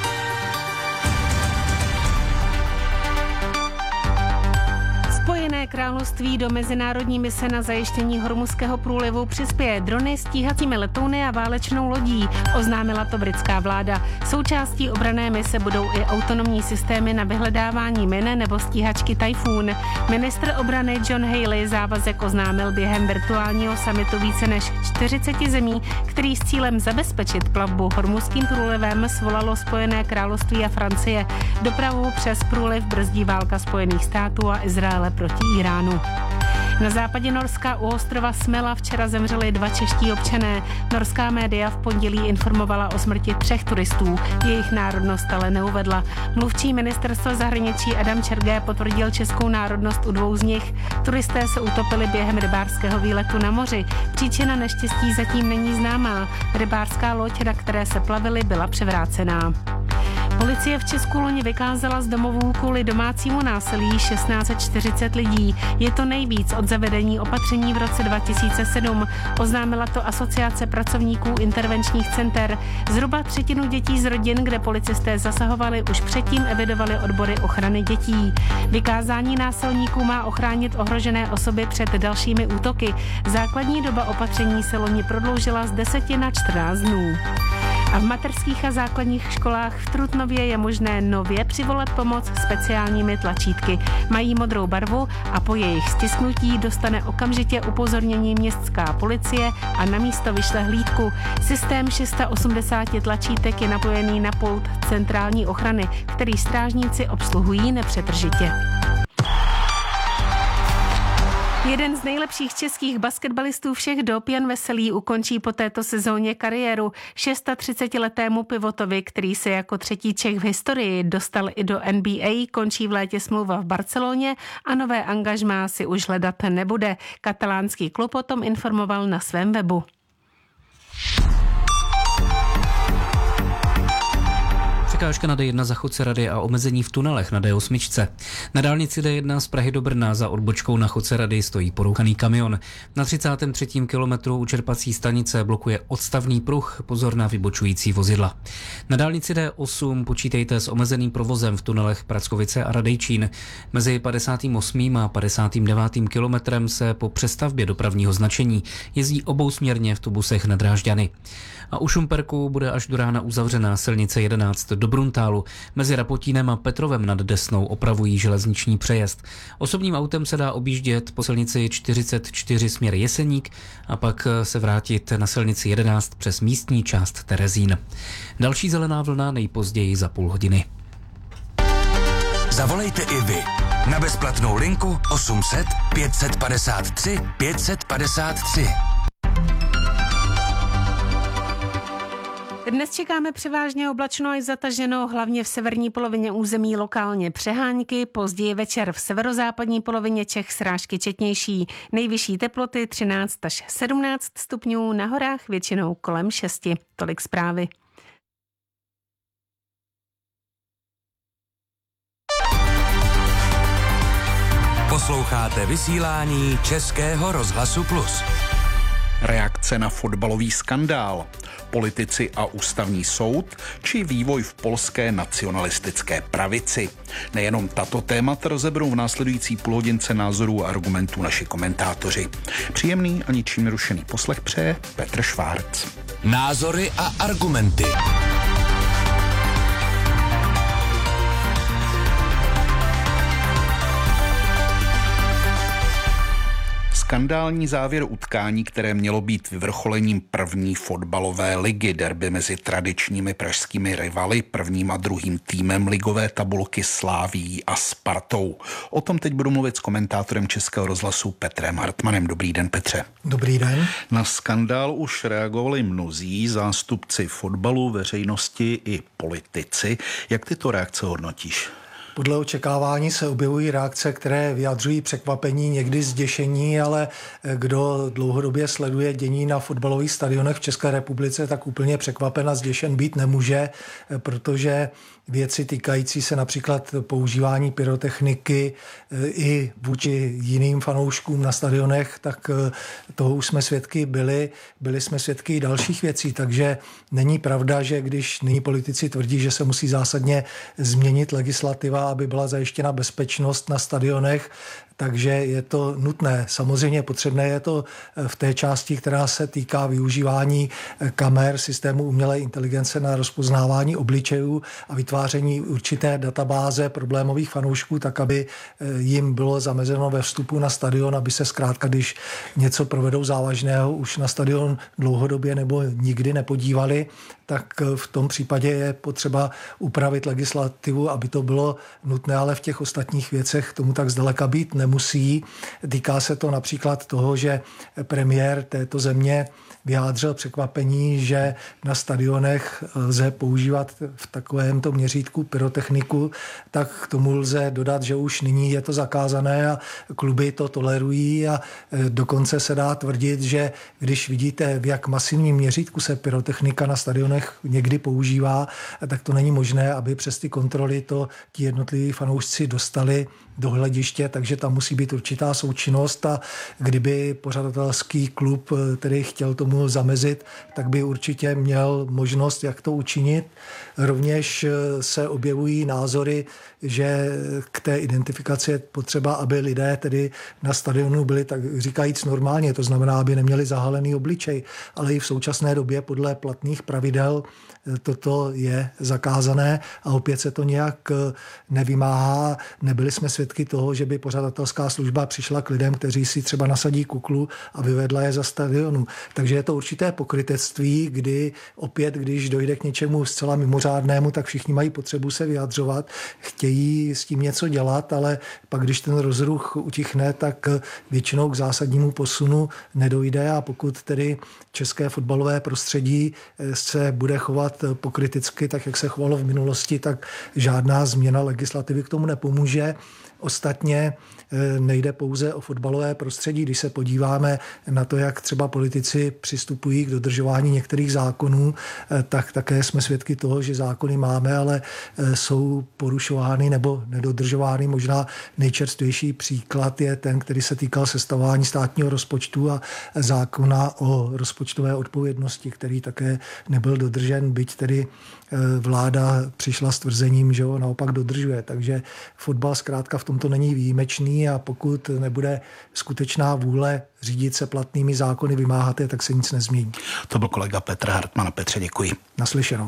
Spojené království do mezinárodní mise na zajištění Hormuzského průlivu přispěje drony, stíhacími letouny a válečnou lodí, oznámila to britská vláda. Součástí obranné mise budou i autonomní systémy na vyhledávání min nebo stíhačky Typhoon. Ministr obrany John Healey závazek oznámil během virtuálního summitu více než čtyřiceti zemí, který s cílem zabezpečit plavbu Hormuzským průlivem svolalo Spojené království a Francie. Dopravu přes průliv brzdí válka Spojených států a Izraele proti Iránu. Na západě Norska u ostrova Smela včera zemřeli dva čeští občané. Norská média v pondělí informovala o smrti třech turistů. Jejich národnost ale neuvedla. Mluvčí ministerstva zahraničí Adam Čergé potvrdil českou národnost u dvou z nich. Turisté se utopili během rybářského výletu na moři. Příčina neštěstí zatím není známá. Rybářská loď, na které se plavili, byla převrácená. Policie v Česku loni vykázala z domovů kvůli domácímu násilí tisíc šest set čtyřicet lidí. Je to nejvíc od zavedení opatření v roce dva tisíce sedm. Oznámila to Asociace pracovníků intervenčních center. Zhruba třetinu dětí z rodin, kde policisté zasahovali, už předtím evidovali odbory ochrany dětí. Vykázání násilníků má ochránit ohrožené osoby před dalšími útoky. Základní doba opatření se loni prodloužila z deseti na čtrnáct dnů. A v mateřských a základních školách v Trutnově je možné nově přivolat pomoc speciálními tlačítky. Mají modrou barvu a po jejich stisknutí dostane okamžitě upozornění městská policie a na místo vyšle hlídku. Systém osmdesát šest tlačítek je napojený na pult centrální ochrany, který strážníci obsluhují nepřetržitě. Jeden z nejlepších českých basketbalistů všech dob, Jan Veselý, ukončí po této sezóně kariéru. třicetišestiletému pivotovi, který se jako třetí Čech v historii dostal i do N B A, končí v létě smlouva v Barceloně a nové angažmá si už hledat nebude. Katalánský klub o tom informoval na svém webu.
Překážka na D jedna za Chodce Rady a omezení v tunelech na D osm. Na dálnici D jedna z Prahy do Brna za odbočkou na Chodce Rady stojí porouchaný kamion. Na třicátém třetím kilometru u čerpací stanice blokuje odstavný pruh, pozor na vybočující vozidla. Na dálnici D osm počítejte s omezeným provozem v tunelech Prackovice a Radejčín. Mezi padesátým osmým a padesátým devátým kilometrem se po přestavbě dopravního značení jezdí obousměrně v autobusech na Drážďany. A u Šumperku bude až do rána uzavřená silnice jedenáct do Bruntálu. Mezi Rapotínem a Petrovem nad Desnou opravují železniční přejezd. Osobním autem se dá objíždět po silnici čtyřicet čtyři směr Jeseník a pak se vrátit na silnici jedenáct přes místní část Terezín. Další zelená vlna nejpozději za půl hodiny.
Zavolejte i vy na bezplatnou linku osm set pět set padesát tři pět set padesát tři.
Dnes čekáme převážně oblačno až zataženo, hlavně v severní polovině území lokálně přehánky, později večer v severozápadní polovině Čech srážky četnější. Nejvyšší teploty třináct až sedmnáct stupňů, na horách většinou kolem šesti. Tolik zprávy.
Posloucháte vysílání Českého rozhlasu Plus.
Reakce na fotbalový skandál, politici a ústavní soud či vývoj v polské nacionalistické pravici. Nejenom tato témata rozeberou v následující půlhodince názorů a argumentů naši komentátoři. Příjemný a ničím nerušený poslech přeje Petr Švárc.
Názory a argumenty.
Skandální závěr utkání, které mělo být vyvrcholením první fotbalové ligy, derby mezi tradičními pražskými rivaly, prvním a druhým týmem ligové tabulky Slávií a Spartou. O tom teď budu mluvit s komentátorem Českého rozhlasu Petrem Hartmanem. Dobrý den, Petře.
Dobrý den.
Na skandál už reagovali mnozí zástupci fotbalu, veřejnosti i politici. Jak tyto reakce hodnotíš?
Podle očekávání se objevují reakce, které vyjadřují překvapení, někdy zděšení, ale kdo dlouhodobě sleduje dění na fotbalových stadionech v České republice, tak úplně překvapen a zděšen být nemůže, protože věci týkající se například používání pyrotechniky i vůči jiným fanouškům na stadionech, tak toho už jsme svědky byli, byli jsme svědky i dalších věcí, takže není pravda, že když nyní politici tvrdí, že se musí zásadně změnit legislativa, aby byla zajištěna bezpečnost na stadionech, takže je to nutné. Samozřejmě potřebné je to v té části, která se týká využívání kamer, systému umělé inteligence na rozpoznávání obličejů a vytváření určité databáze problémových fanoušků, tak aby jim bylo zamezeno ve vstupu na stadion, aby se zkrátka, když něco provedou závažného, už na stadion dlouhodobě nebo nikdy nepodívali, tak v tom případě je potřeba upravit legislativu, aby to bylo nutné, ale v těch ostatních věcech tomu tak zdaleka být nemusí. Týká se to například toho, že premiér této země vyjádřil překvapení, že na stadionech lze používat v takovémto měřítku pyrotechniku, tak k tomu lze dodat, že už nyní je to zakázané a kluby to tolerují a dokonce se dá tvrdit, že když vidíte, v jak masivním měřítku se pyrotechnika na stadionech někdy používá, tak to není možné, aby přes ty kontroly to ti jednotliví fanoušci dostali do hlediště, takže tam musí být určitá součinnost a kdyby pořadatelský klub tedy chtěl tomu zamezit, tak by určitě měl možnost, jak to učinit. Rovněž se objevují názory, že k té identifikaci je potřeba, aby lidé tedy na stadionu byli, tak říkajíc, normálně, to znamená, aby neměli zahalený obličej, ale i v současné době podle platných pravidel toto je zakázané a opět se to nějak nevymáhá. Nebyli jsme svědky toho, že by pořadatelská služba přišla k lidem, kteří si třeba nasadí kuklu a vyvedla je za stadionu. Takže je to určité pokrytectví, kdy opět, když dojde k něčemu zcela mimořádnému, tak všichni mají potřebu se vyjadřovat, chtějí s tím něco dělat, ale pak, když ten rozruch utichne, tak většinou k zásadnímu posunu nedojde a pokud tedy české fotbalové prostředí se bude chovat pokrytecky, tak jak se chovalo v minulosti, tak žádná změna legislativy k tomu nepomůže. Ostatně nejde pouze o fotbalové prostředí. Když se podíváme na to, jak třeba politici přistupují k dodržování některých zákonů, tak také jsme svědky toho, že zákony máme, ale jsou porušovány nebo nedodržovány. Možná nejčerstvější příklad je ten, který se týkal sestavování státního rozpočtu a zákona o rozpočtové odpovědnosti, který také nebyl dodržen, byť tedy vláda přišla s tvrzením, že ho naopak dodržuje. Takže fotbal zkrátka v tomto není výjimečný a pokud nebude skutečná vůle řídit se platnými zákony, vymáhat je, tak se nic nezmění.
To byl kolega Petr Hartman. Petře, děkuji.
Naslyšenou.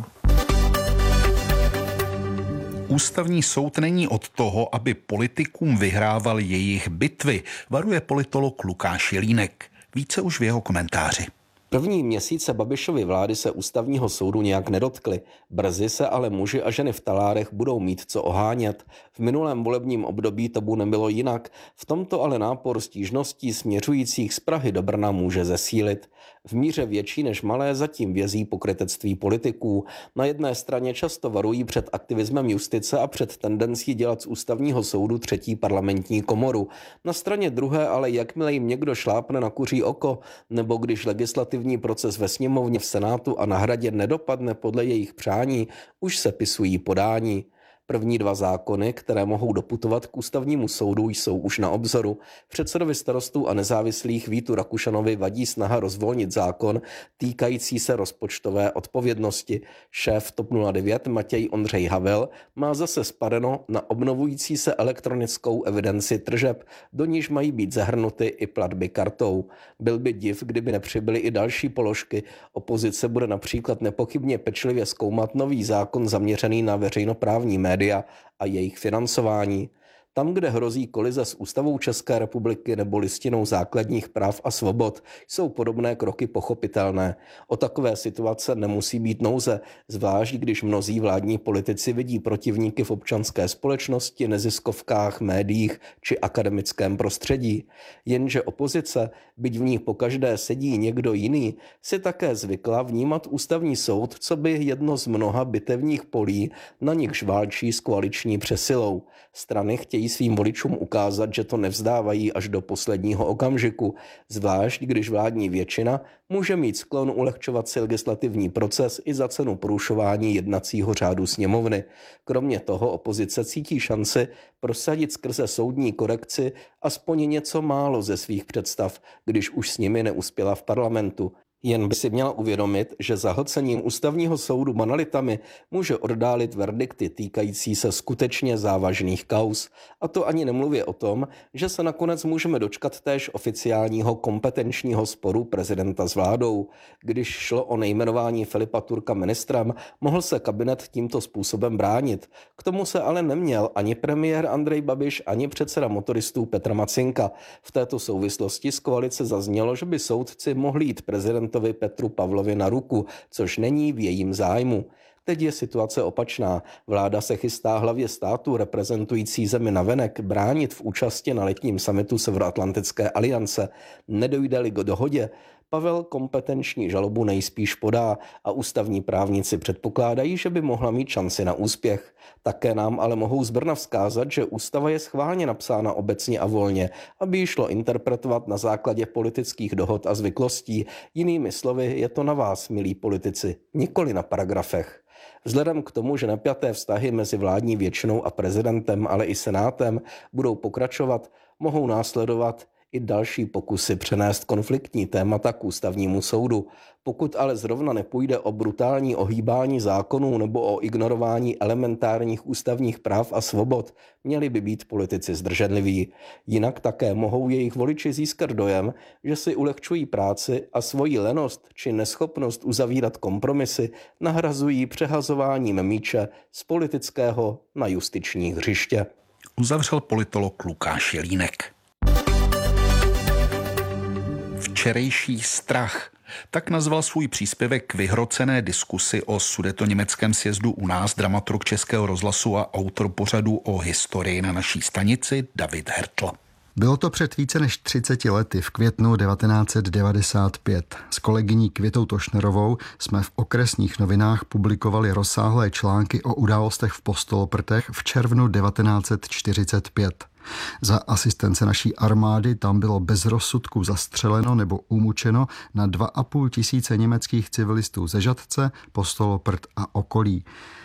Ústavní soud není od toho, aby politikům vyhrával jejich bitvy, varuje politolog Lukáš Jelínek. Více už v jeho komentáři.
První měsíce Babišovy vlády se ústavního soudu nějak nedotkly. Brzy se ale muži a ženy v talárech budou mít co ohánět. V minulém volebním období to nebylo jinak. V tomto ale nápor stížností směřujících z Prahy do Brna může zesílit. V míře větší než malé zatím vězí pokrytectví politiků. Na jedné straně často varují před aktivismem justice a před tendencí dělat z ústavního soudu třetí parlamentní komoru. Na straně druhé ale jakmile jim někdo šlápne na kuří oko, nebo když legislativní proces ve sněmovně, v Senátu a na Hradě nedopadne podle jejich přání, už se pisují podání. První dva zákony, které mohou doputovat k ústavnímu soudu, jsou už na obzoru. Předsedovi Starostů a nezávislých Vítu Rakušanovi vadí snaha rozvolnit zákon týkající se rozpočtové odpovědnosti. Šéf TOP nula devět Matěj Ondřej Havel má zase spadeno na obnovující se elektronickou evidenci tržeb, do níž mají být zahrnuty i platby kartou. Byl by div, kdyby nepřibyly i další položky. Opozice bude například nepochybně pečlivě zkoumat nový zákon zaměřený na veřejnoprávní média a jejich financování. Tam, kde hrozí kolize s Ústavou České republiky nebo Listinou základních práv a svobod, jsou podobné kroky pochopitelné. O takové situace nemusí být nouze, zvlášť když mnozí vládní politici vidí protivníky v občanské společnosti, neziskovkách, médiích či akademickém prostředí. Jenže opozice, byť v ní pokaždé sedí někdo jiný, si také zvykla vnímat ústavní soud co by jedno z mnoha bitevních polí, na nichž válčí s koaliční přesilou. Strany chtějí svým voličům ukázat, že to nevzdávají až do posledního okamžiku, zvlášť když vládní většina může mít sklon ulehčovat si legislativní proces i za cenu porušování jednacího řádu sněmovny. Kromě toho opozice cítí šanci prosadit skrze soudní korekci aspoň něco málo ze svých představ, když už s nimi neuspěla v parlamentu. Jen by si měla uvědomit, že zahlcením ústavního soudu banalitami může oddálit verdikty týkající se skutečně závažných kauz. A to ani nemluvě o tom, že se nakonec můžeme dočkat též oficiálního kompetenčního sporu prezidenta s vládou. Když šlo o nejmenování Filipa Turka ministrem, mohl se kabinet tímto způsobem bránit. K tomu se ale neměl ani premiér Andrej Babiš, ani předseda motoristů Petr Macinka. V této souvislosti z koalice zaznělo, že by soudci mohli jít prezident Petru Pavlovi na ruku, což není v jejím zájmu. Teď je situace opačná. Vláda se chystá hlavě státu reprezentující zemi navenek bránit v účasti na letním summitu Severoatlantické aliance. Nedojde-li k dohodě, Pavel kompetenční žalobu nejspíš podá a ústavní právníci předpokládají, že by mohla mít šanci na úspěch. Také nám ale mohou z Brna vzkázat, že ústava je schválně napsána obecně a volně, aby ji šlo interpretovat na základě politických dohod a zvyklostí. Jinými slovy, je to na vás, milí politici, nikoli na paragrafech. Vzhledem k tomu, že napjaté vztahy mezi vládní většinou a prezidentem, ale i senátem budou pokračovat, mohou následovat i další pokusy přenést konfliktní témata k ústavnímu soudu. Pokud ale zrovna nepůjde o brutální ohýbání zákonů nebo o ignorování elementárních ústavních práv a svobod, měli by být politici zdrženliví. Jinak také mohou jejich voliči získat dojem, že si ulehčují práci a svoji lenost či neschopnost uzavírat kompromisy nahrazují přehazováním míče z politického na justiční hřiště.
Uzavřel politolog Lukáš Jelínek. Včerejší strach. Tak nazval svůj příspěvek k vyhrocené diskusi o sudetoněmeckém sjezdu u nás dramaturg Českého rozhlasu a autor pořadu o historii na naší stanici David Hertl.
Bylo to před více než třiceti lety, v květnu devatenáct set devadesát pět. S kolegyní Květou Tošnerovou jsme v okresních novinách publikovali rozsáhlé články o událostech v Postoloprtech v červnu devatenáct set čtyřicet pět. Za asistence naší armády tam bylo bez rozsudku zastřeleno nebo umučeno na dva a půl tisíce německých civilistů ze Žatce, Postoloprt a okolí.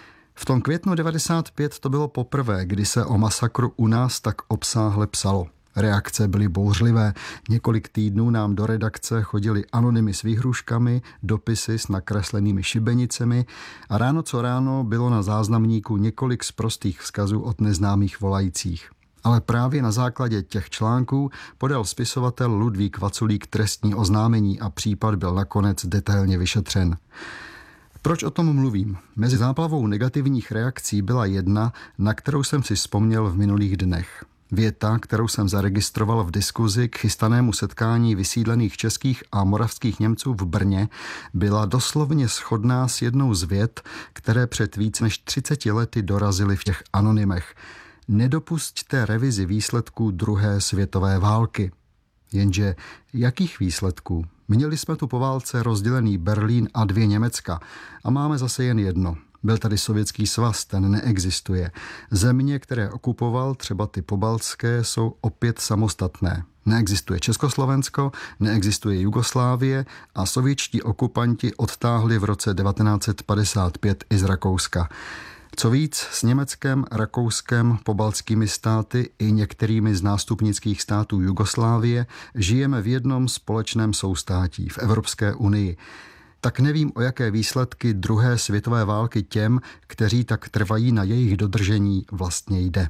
V tom květnu devadesát pět to bylo poprvé, kdy se o masakru u nás tak obsáhle psalo. Reakce byly bouřlivé. Několik týdnů nám do redakce chodili anonymy s výhruškami, dopisy s nakreslenými šibenicemi a ráno co ráno bylo na záznamníku několik sprostých vzkazů od neznámých volajících. Ale právě na základě těch článků podal spisovatel Ludvík Vaculík trestní oznámení a případ byl nakonec detailně vyšetřen. Proč o tom mluvím? Mezi záplavou negativních reakcí byla jedna, na kterou jsem si vzpomněl v minulých dnech. Věta, kterou jsem zaregistroval v diskuzi k chystanému setkání vysídlených českých a moravských Němců v Brně, byla doslovně shodná s jednou z vět, které před víc než třiceti lety dorazily v těch anonymech. Nedopusťte revizi výsledků druhé světové války. Jenže jakých výsledků? Měli jsme tu po válce rozdělený Berlín a dvě Německa a máme zase jen jedno. Byl tady Sovětský svaz, ten neexistuje. Země, které okupoval, třeba ty pobaltské, jsou opět samostatné. Neexistuje Československo, neexistuje Jugoslávie a sovětští okupanti odtáhli v roce devatenáct set padesát pět i z Rakouska. Co víc, s Německem, Rakouskem, pobaltskými státy i některými z nástupnických států Jugoslávie žijeme v jednom společném soustátí v Evropské unii. Tak nevím, o jaké výsledky druhé světové války těm, kteří tak trvají na jejich dodržení, vlastně jde.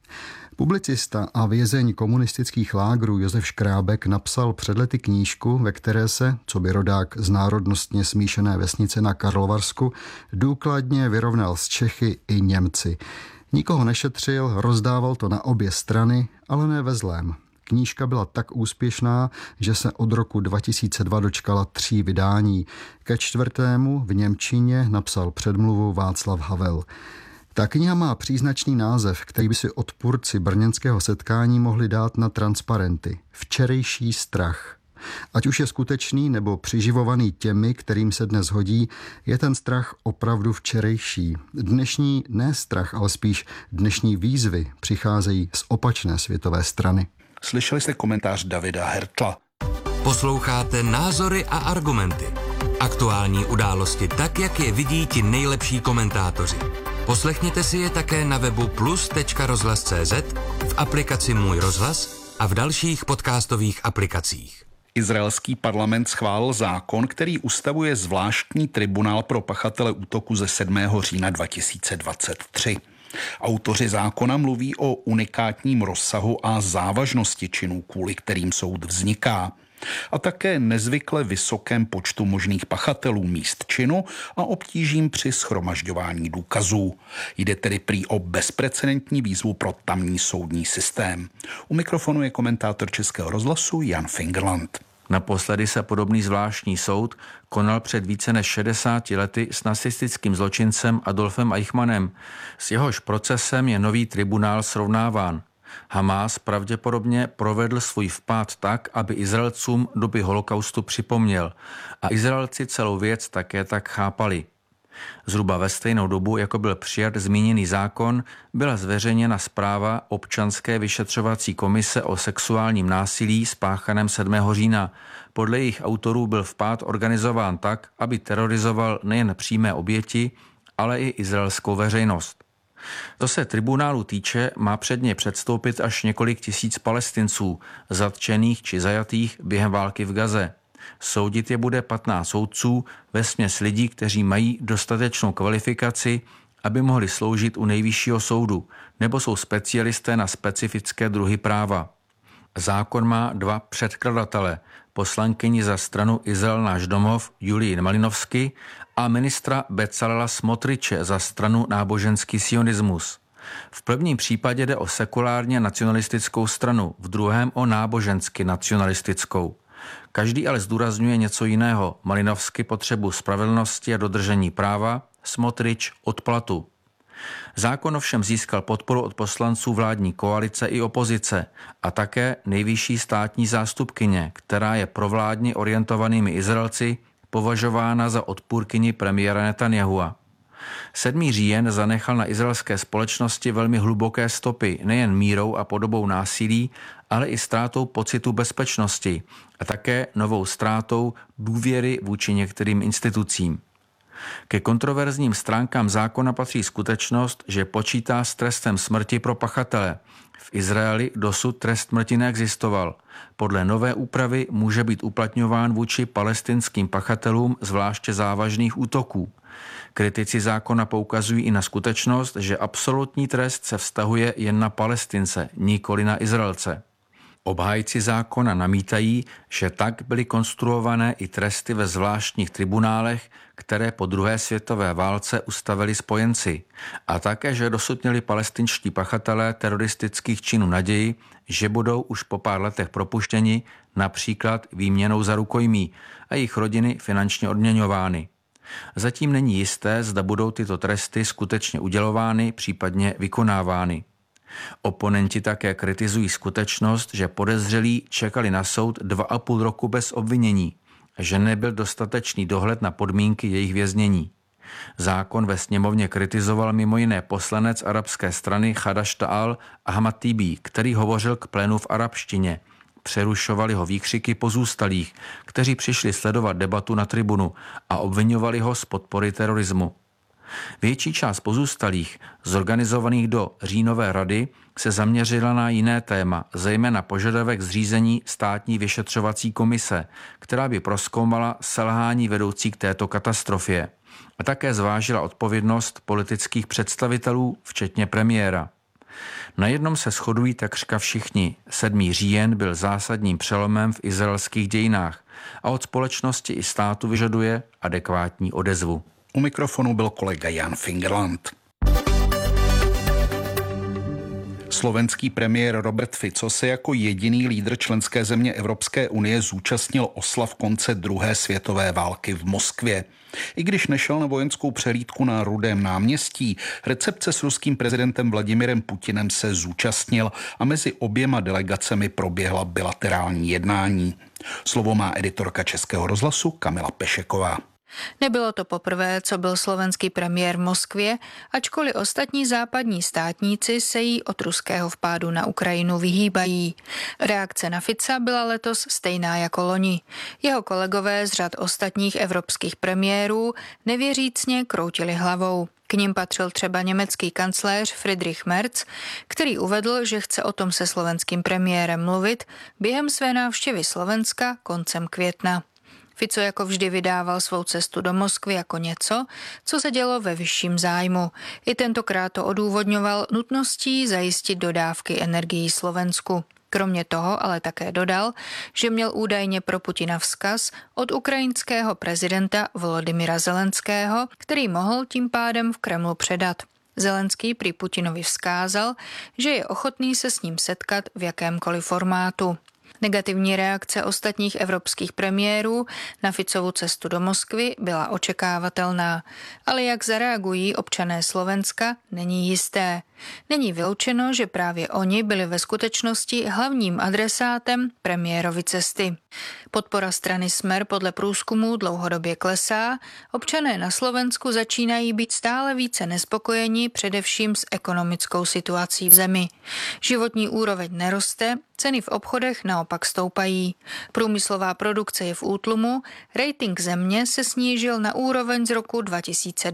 Publicista a vězeň komunistických lágrů Josef Škrábek napsal před lety knížku, ve které se, co by rodák z národnostně smíšené vesnice na Karlovarsku, důkladně vyrovnal s Čechy i Němci. Nikoho nešetřil, rozdával to na obě strany, ale ne ve zlém. Knížka byla tak úspěšná, že se od roku dva tisíce dva dočkala tří vydání. Ke čtvrtému v němčině napsal předmluvu Václav Havel. Ta kniha má příznačný název, který by si odpůrci brněnského setkání mohli dát na transparenty. Včerejší strach. Ať už je skutečný nebo přiživovaný těmi, kterým se dnes hodí, je ten strach opravdu včerejší. Dnešní ne strach, ale spíš dnešní výzvy přicházejí z opačné světové strany.
Slyšeli jste komentář Davida Hertla.
Posloucháte Názory a argumenty. Aktuální události tak, jak je vidí ti nejlepší komentátoři. Poslechněte si je také na webu plus tečka rozhlas tečka cé zet, v aplikaci Můj rozhlas a v dalších podcastových aplikacích.
Izraelský parlament schválil zákon, který ustavuje zvláštní tribunál pro pachatele útoku ze sedmého října dva tisíce dvacet tři. Autoři zákona mluví o unikátním rozsahu a závažnosti činů, kvůli kterým soud vzniká, a také nezvykle vysokém počtu možných pachatelů míst činu a obtížím při shromažďování důkazů. Jde tedy prý o bezprecedentní výzvu pro tamní soudní systém. U mikrofonu je komentátor Českého rozhlasu Jan Fingerland.
Naposledy se podobný zvláštní soud konal před více než šedesáti lety s nacistickým zločincem Adolfem Eichmannem. S jehož procesem je nový tribunál srovnáván. Hamás pravděpodobně provedl svůj vpád tak, aby Izraelcům doby holokaustu připomněl. A Izraelci celou věc také tak chápali. Zhruba ve stejnou dobu, jako byl přijat zmíněný zákon, byla zveřejněna zpráva občanské vyšetřovací komise o sexuálním násilí spáchaném sedmého října. Podle jejich autorů byl vpád organizován tak, aby terorizoval nejen přímé oběti, ale i izraelskou veřejnost. Co se tribunálu týče, má před ně předstoupit až několik tisíc Palestinců, zatčených či zajatých během války v Gaze. Soudit je bude patnáct soudců, vesměs lidí, kteří mají dostatečnou kvalifikaci, aby mohli sloužit u nejvyššího soudu, nebo jsou specialisté na specifické druhy práva. Zákon má dva předkladatele, poslankyni za stranu Izrael náš domov Julii Malinovsky a ministra Becalela Smotriče za stranu náboženský sionismus. V prvním případě jde o sekulárně nacionalistickou stranu, v druhém o nábožensky nacionalistickou. Každý ale zdůrazňuje něco jiného. Malinovsky potřebu spravedlnosti a dodržení práva, Smotrič odplatu. Zákon ovšem získal podporu od poslanců vládní koalice i opozice a také nejvyšší státní zástupkyně, která je provládně orientovanými Izraelci považována za odpůrkyni premiéra Netanyahua. sedmý říjen zanechal na izraelské společnosti velmi hluboké stopy nejen mírou a podobou násilí, ale i ztrátou pocitu bezpečnosti a také novou ztrátou důvěry vůči některým institucím. Ke kontroverzním stránkám zákona patří skutečnost, že počítá s trestem smrti pro pachatele. V Izraeli dosud trest smrti neexistoval. Podle nové úpravy může být uplatňován vůči palestinským pachatelům zvláště závažných útoků. Kritici zákona poukazují i na skutečnost, že absolutní trest se vztahuje jen na Palestince, nikoli na Izraelce. Obhájci zákona namítají, že tak byly konstruované i tresty ve zvláštních tribunálech, které po druhé světové válce ustavili spojenci, a také, že dosud měli palestinští pachatelé teroristických činů naději, že budou už po pár letech propuštěni, například výměnou za rukojmí, a jejich rodiny finančně odměňovány. Zatím není jisté, zda budou tyto tresty skutečně udělovány, případně vykonávány. Oponenti také kritizují skutečnost, že podezřelí čekali na soud dva a půl roku bez obvinění, že nebyl dostatečný dohled na podmínky jejich věznění. Zákon ve sněmovně kritizoval mimo jiné poslanec arabské strany Chadaš Ta'al Ahmad Tibi, který hovořil k plénu v arabštině. Přerušovali ho výkřiky pozůstalých, kteří přišli sledovat debatu na tribunu a obviňovali ho z podpory terorismu. Větší část pozůstalých, zorganizovaných do říjnové rady, se zaměřila na jiné téma, zejména požadavek zřízení státní vyšetřovací komise, která by prozkoumala selhání vedoucí k této katastrofě. A také zvážila odpovědnost politických představitelů, včetně premiéra. Na jednom se shodují takřka všichni. sedmý říjen byl zásadním přelomem v izraelských dějinách a od společnosti i státu vyžaduje adekvátní odezvu.
U mikrofonu byl kolega Jan Fingerland. Slovenský premiér Robert Fico se jako jediný lídr členské země Evropské unie zúčastnil oslav konce druhé světové války v Moskvě. I když nešel na vojenskou přehlídku na Rudém náměstí, recepce s ruským prezidentem Vladimirem Putinem se zúčastnil a mezi oběma delegacemi proběhla bilaterální jednání. Slovo má editorka Českého rozhlasu Kamila Pešeková.
Nebylo to poprvé, co byl slovenský premiér v Moskvě, ačkoliv ostatní západní státníci se jí od ruského vpádu na Ukrajinu vyhýbají. Reakce na Fica byla letos stejná jako loni. Jeho kolegové z řad ostatních evropských premiérů nevěřícně kroutili hlavou. K nim patřil třeba německý kancléř Friedrich Merz, který uvedl, že chce o tom se slovenským premiérem mluvit během své návštěvy Slovenska koncem května. Fico jako vždy vydával svou cestu do Moskvy jako něco, co se dělo ve vyšším zájmu. I tentokrát to odůvodňoval nutností zajistit dodávky energií Slovensku. Kromě toho ale také dodal, že měl údajně pro Putina vzkaz od ukrajinského prezidenta Volodymyra Zelenského, který mohl tím pádem v Kremlu předat. Zelenský prý Putinovi vzkázal, že je ochotný se s ním setkat v jakémkoliv formátu. Negativní reakce ostatních evropských premiérů na Ficovu cestu do Moskvy byla očekávatelná, ale jak zareagují občané Slovenska, není jisté. Není vyloučeno, že právě oni byli ve skutečnosti hlavním adresátem premiérovy cesty. Podpora strany Smer podle průzkumů dlouhodobě klesá, občané na Slovensku začínají být stále více nespokojeni především s ekonomickou situací v zemi. Životní úroveň neroste, ceny v obchodech naopak stoupají. Průmyslová produkce je v útlumu, rating země se snížil na úroveň z roku dva tisíce dva.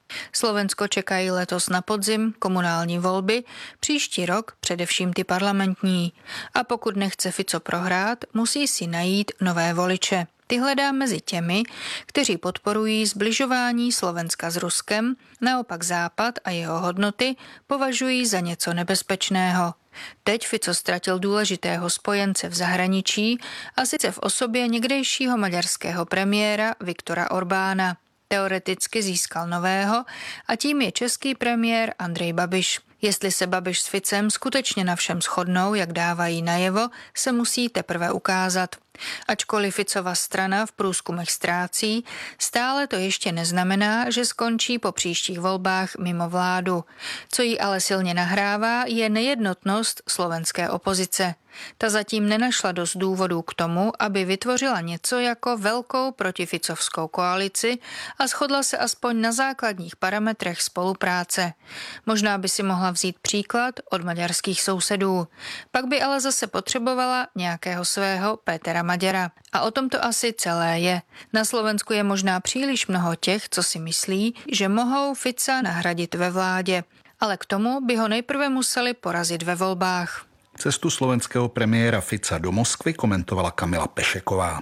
Slovensko čekají letos na podzim komunální volby, příští rok především ty parlamentní. A pokud nechce Fico prohrát, musí si najít nové voliče. Ty hledá mezi těmi, kteří podporují zbližování Slovenska s Ruskem, naopak Západ a jeho hodnoty považují za něco nebezpečného. Teď Fico ztratil důležitého spojence v zahraničí, a sice v osobě někdejšího maďarského premiéra Viktora Orbána. Teoreticky získal nového a tím je český premiér Andrej Babiš. Jestli se Babiš s Ficem skutečně na všem shodnou, jak dávají najevo, se musí teprve ukázat. Ačkoliv Ficova strana v průzkumech ztrácí, stále to ještě neznamená, že skončí po příštích volbách mimo vládu. Co jí ale silně nahrává, je nejednotnost slovenské opozice. Ta zatím nenašla dost důvodů k tomu, aby vytvořila něco jako velkou protificovskou koalici a shodla se aspoň na základních parametrech spolupráce. Možná by si mohla vzít příklad od maďarských sousedů. Pak by ale zase potřebovala nějakého svého Pétera Maďara. A o tom to asi celé je. Na Slovensku je možná příliš mnoho těch, co si myslí, že mohou Fica nahradit ve vládě. Ale k tomu by ho nejprve museli porazit ve volbách.
Cestu slovenského premiéra Fica do Moskvy komentovala Kamila Pešeková.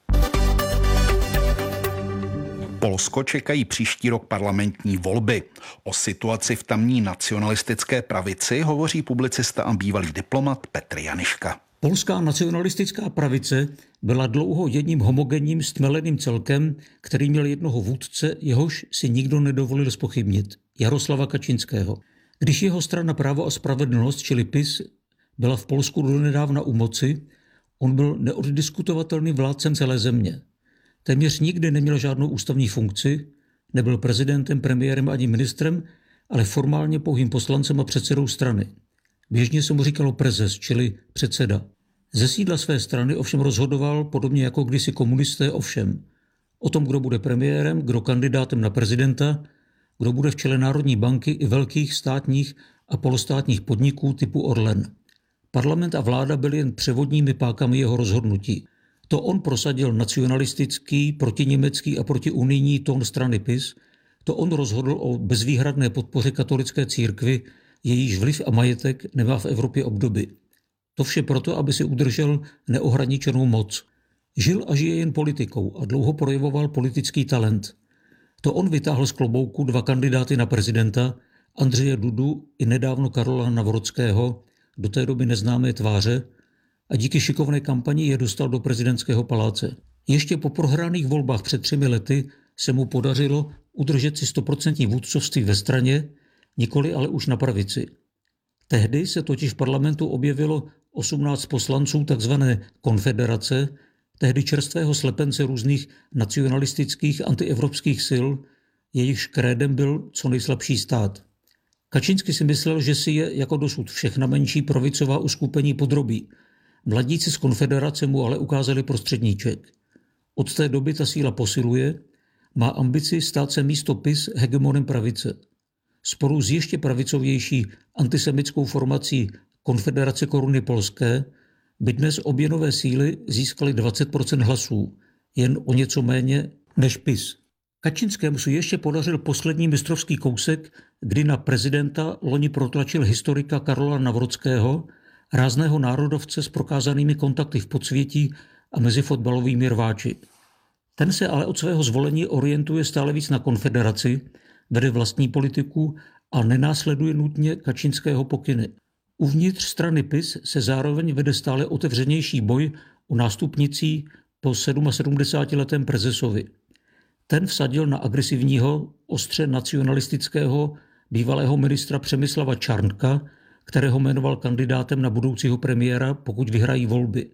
Polsko čekají příští rok parlamentní volby. O situaci v tamní nacionalistické pravici hovoří publicista a bývalý diplomat Petr Janiška.
Polská nacionalistická pravice byla dlouho jedním homogenním stmeleným celkem, který měl jednoho vůdce, jehož si nikdo nedovolil zpochybnit, Jaroslava Kačinského. Když jeho strana Právo a spravedlnost, čili PiS, byla v Polsku donedávna u moci, on byl neoddiskutovatelným vládcem celé země. Téměř nikdy neměl žádnou ústavní funkci, nebyl prezidentem, premiérem ani ministrem, ale formálně pouhým poslancem a předsedou strany. Běžně se mu říkalo prezes, čili předseda. Ze sídla své strany ovšem rozhodoval, podobně jako kdysi komunisté, ovšem o tom, kdo bude premiérem, kdo kandidátem na prezidenta, kdo bude v čele Národní banky i velkých státních a polostátních podniků typu Orlen. Parlament a vláda byly jen převodními pákami jeho rozhodnutí. To on prosadil nacionalistický, protiněmecký a protiunijní tón strany PiS, to on rozhodl o bezvýhradné podpoře katolické církvi, jejíž vliv a majetek nemá v Evropě obdoby. To vše proto, aby si udržel neohraničenou moc. Žil a žije jen politikou a dlouho projevoval politický talent. To on vytáhl z klobouku dva kandidáty na prezidenta, Andřeje Dudu i nedávno Karola Nawrockiho, do té doby neznámé tváře, a díky šikovné kampani je dostal do prezidentského paláce. Ještě po prohraných volbách před třemi lety se mu podařilo udržet si stoprocentní vůdcovství ve straně, nikoli ale už na pravici. Tehdy se totiž v parlamentu objevilo osmnáct poslanců takzvané konfederace, tehdy čerstvého slepence různých nacionalistických antievropských sil, jejichž krédem byl co nejslabší stát. Kačinský si myslel, že si je jako dosud všechna menší pravicová uskupení podrobí. Mladíci z konfederace mu ale ukázali prostředníček. Od té doby ta síla posiluje, má ambici stát se místo PiS hegemonem pravice. Spolu s ještě pravicovější antisemitskou formací Konfederace koruny polské by dnes obě nové síly získaly dvacet procent hlasů, jen o něco méně než PiS. Kačinskému se ještě podařil poslední mistrovský kousek, kdy na prezidenta loni protlačil historika Karola Nawrockiho, rázného národovce s prokázanými kontakty v podsvětí a mezi fotbalovými rváči. Ten se ale od svého zvolení orientuje stále víc na konfederaci, vede vlastní politiku a nenásleduje nutně Kačinského pokyny. Uvnitř strany PiS se zároveň vede stále otevřenější boj o nástupnicí po sedmdesátisedmiletém prezesovi. Ten vsadil na agresivního, ostře nacionalistického bývalého ministra Přemyslava Čarnka, kterého jmenoval kandidátem na budoucího premiéra, pokud vyhrají volby.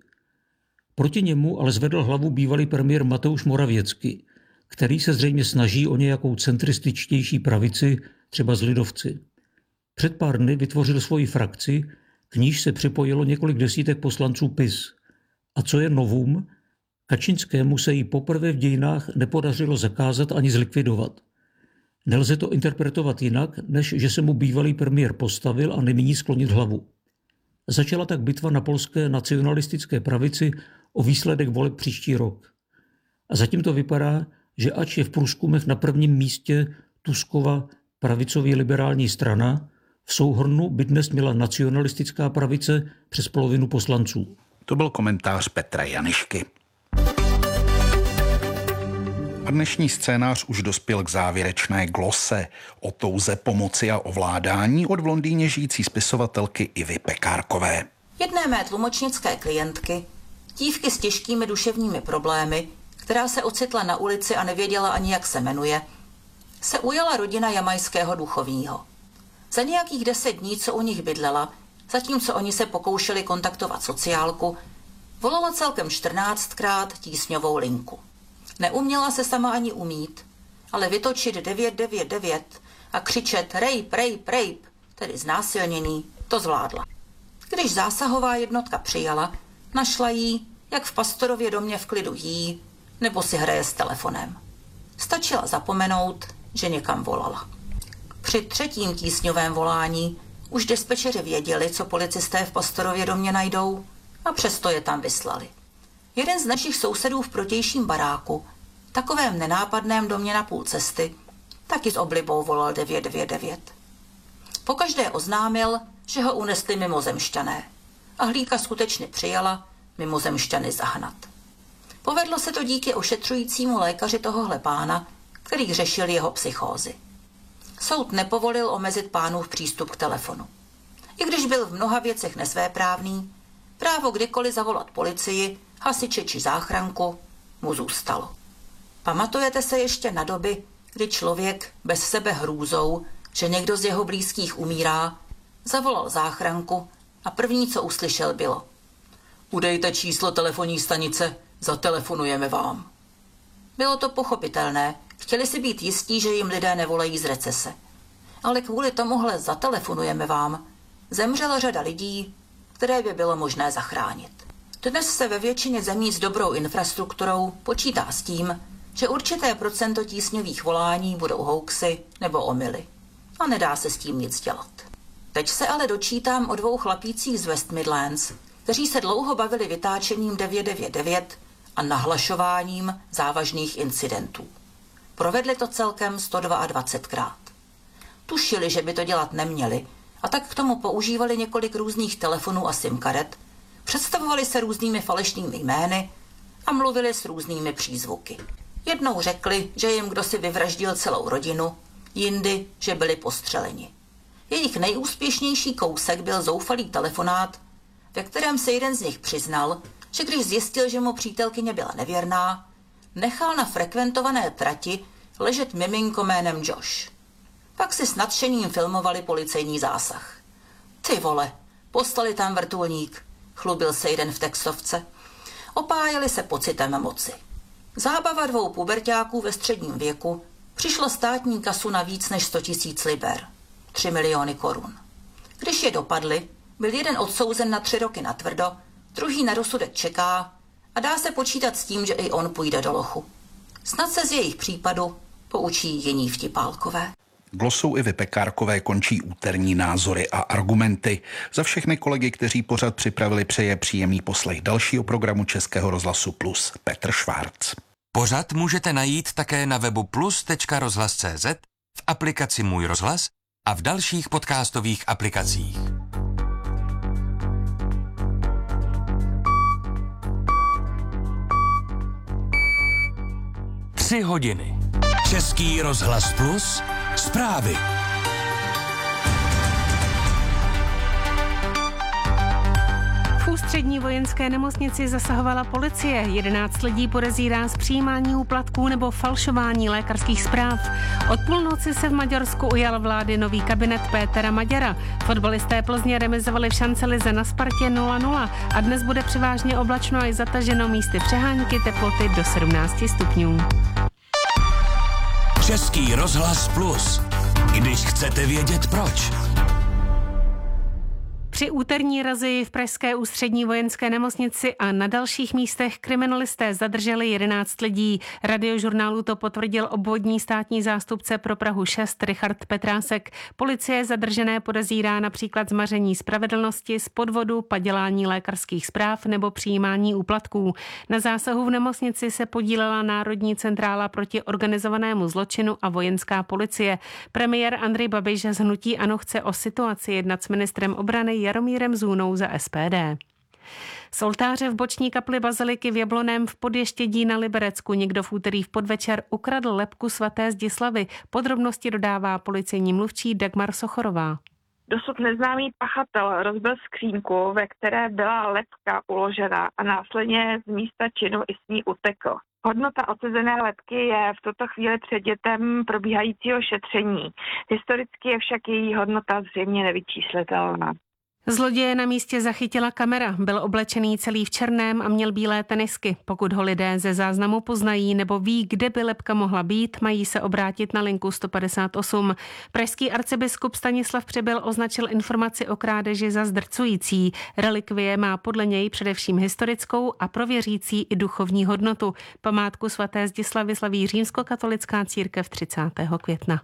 Proti němu ale zvedl hlavu bývalý premiér Mateusz Morawiecki, který se zřejmě snaží o nějakou centrističtější pravici, třeba z lidovci. Před pár dny vytvořil svoji frakci, k níž se připojilo několik desítek poslanců PiS. A co je novum, Kačinskému se jí poprvé v dějinách nepodařilo zakázat ani zlikvidovat. Nelze to interpretovat jinak, než že se mu bývalý premiér postavil a nemíní sklonit hlavu. Začala tak bitva na polské nacionalistické pravici o výsledek voleb příští rok. A zatím to vypadá, že ač je v průzkumech na prvním místě Tuskova pravicově liberální strana, v souhrnu by dnes měla nacionalistická pravice přes polovinu poslanců.
To byl komentář Petra Janišky. A dnešní scénář už dospěl k závěrečné glose o touze pomoci a ovládání od v Londýně žijící spisovatelky Ivy Pekárkové.
Jedné mé tlumočnické klientky, dívky s těžkými duševními problémy, která se ocitla na ulici a nevěděla ani, jak se jmenuje, se ujala rodina jamajského duchovního. Za nějakých deset dní, co u nich bydlela, zatímco oni se pokoušeli kontaktovat sociálku, volala celkem čtrnáctkrát tísňovou linku. Neuměla se sama ani umít, ale vytočit devět devět devět a křičet rape, rape, rape, tedy znásilněný, to zvládla. Když zásahová jednotka přijala, našla jí, jak v pastorově domě v klidu jí, nebo si hraje s telefonem. Stačila zapomenout, že někam volala. Při třetím tísňovém volání už dispečeři věděli, co policisté v pastorově domě najdou, a přesto je tam vyslali. Jeden z našich sousedů v protějším baráku, takovém nenápadném domě na půl cesty, taky s oblibou volal devět devět devět. Pokaždé oznámil, že ho unesli mimozemšťané a hlídka skutečně přijala mimozemšťany zahnat. Povedlo se to díky ošetřujícímu lékaři tohohle pána, který řešil jeho psychózy. Soud nepovolil omezit pánův přístup k telefonu. I když byl v mnoha věcech nesvéprávný, právo kdykoliv zavolat policii, hasiče či záchranku mu zůstalo. Pamatujete se ještě na doby, kdy člověk bez sebe hrůzou, že někdo z jeho blízkých umírá, zavolal záchranku a první, co uslyšel, bylo: udejte číslo telefonní stanice, zatelefonujeme vám. Bylo to pochopitelné, chtěli si být jistí, že jim lidé nevolají z recese. Ale kvůli tomuhle zatelefonujeme vám zemřela řada lidí, které by bylo možné zachránit. Dnes se ve většině zemí s dobrou infrastrukturou počítá s tím, že určité procento tísňových volání budou hoaxy nebo omyly. A nedá se s tím nic dělat. Teď se ale dočítám o dvou chlapících z West Midlands, kteří se dlouho bavili vytáčením devět devět devět a nahlašováním závažných incidentů. Provedli to celkem sto dvacetkrát. Tušili, že by to dělat neměli, a tak k tomu používali několik různých telefonů a simkaret, představovali se různými falešnými jmény a mluvili s různými přízvuky. Jednou řekli, že jim kdosi vyvraždil celou rodinu, jindy, že byli postřeleni. Jejich nejúspěšnější kousek byl zoufalý telefonát, ve kterém se jeden z nich přiznal, že když zjistil, že mu přítelkyně byla nevěrná, nechal na frekventované trati ležet miminko jménem Josh. Pak si s nadšením filmovali policejní zásah. Ty vole, poslali tam vrtulník, chlubil se jeden v textovce. Opájeli se pocitem moci. Zábava dvou puberťáků ve středním věku přišla státní kasu na víc než sto tisíc liber, tři miliony korun. Když je dopadli, byl jeden odsouzen na tři roky natvrdo, druhý na rozsudek čeká a dá se počítat s tím, že i on půjde do lochu. Snad se z jejich případu poučí jiní vtipálkové.
Glosou Ivy Pekárkové končí úterní názory a argumenty. Za všechny kolegy, kteří pořad připravili, přeje příjemný poslech dalšího programu Českého rozhlasu Plus Petr Švárc.
Pořad můžete najít také na webu plus tečka rozhlas tečka cé zet, v aplikaci Můj rozhlas a v dalších podcastových aplikacích. Tři hodiny. Český rozhlas Plus. Zprávy.
V ústřední vojenské nemocnici zasahovala policie. jedenáct lidí podezírá z přijímání úplatků nebo falšování lékařských zpráv. Od půlnoci se v Maďarsku ujal vlády nový kabinet Pétera Maďara. Fotbalisté Plzně remizovali v šancelize na Spartě nula nula a dnes bude převážně oblačno a i zataženo, místy přehánky, teploty do sedmnáct stupňů.
Český rozhlas Plus. Když chcete vědět proč.
Při úterní razii v pražské ústřední vojenské nemocnici a na dalších místech kriminalisté zadrželi jedenáct lidí. Radiožurnálu to potvrdil obvodní státní zástupce pro Prahu šest Richard Petrásek. Policie zadržené podezírá například z maření spravedlnosti, z podvodu, padělání lékařských zpráv nebo přijímání úplatků. Na zásahu v nemocnici se podílela Národní centrála proti organizovanému zločinu a vojenská policie. Premiér Andrej Babiš z hnutí ANO chce o situaci jednat s ministrem obrany Jaromírem Zůnou za S P D. Z oltáře v boční kapli baziliky v Jablonném v Podještědí na Liberecku někdo v úterý v podvečer ukradl lebku svaté Zdislavy. Podrobnosti dodává policejní mluvčí Dagmar Sochorová.
Dosud neznámý pachatel rozbil skřínku, ve které byla lebka uložena a následně z místa činu i s ní utekl. Hodnota odcezené lebky je v tuto chvíli předmětem probíhajícího šetření. Historicky je však její hodnota zřejmě nevyčíslitelná.
Zloděje na místě zachytila kamera. Byl oblečený celý v černém a měl bílé tenisky. Pokud ho lidé ze záznamu poznají nebo ví, kde by lebka mohla být, mají se obrátit na linku sto padesát osm. Pražský arcibiskup Stanislav Přibyl označil informaci o krádeži za zdrcující. Relikvie má podle něj především historickou a pro věřící i duchovní hodnotu. Památku svaté Zdislavy slaví římskokatolická církev třicátého května.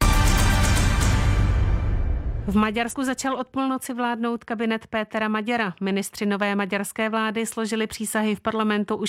V Maďarsku začal od půlnoci vládnout kabinet Pétera Maďara. Ministři nové maďarské vlády složili přísahy v parlamentu už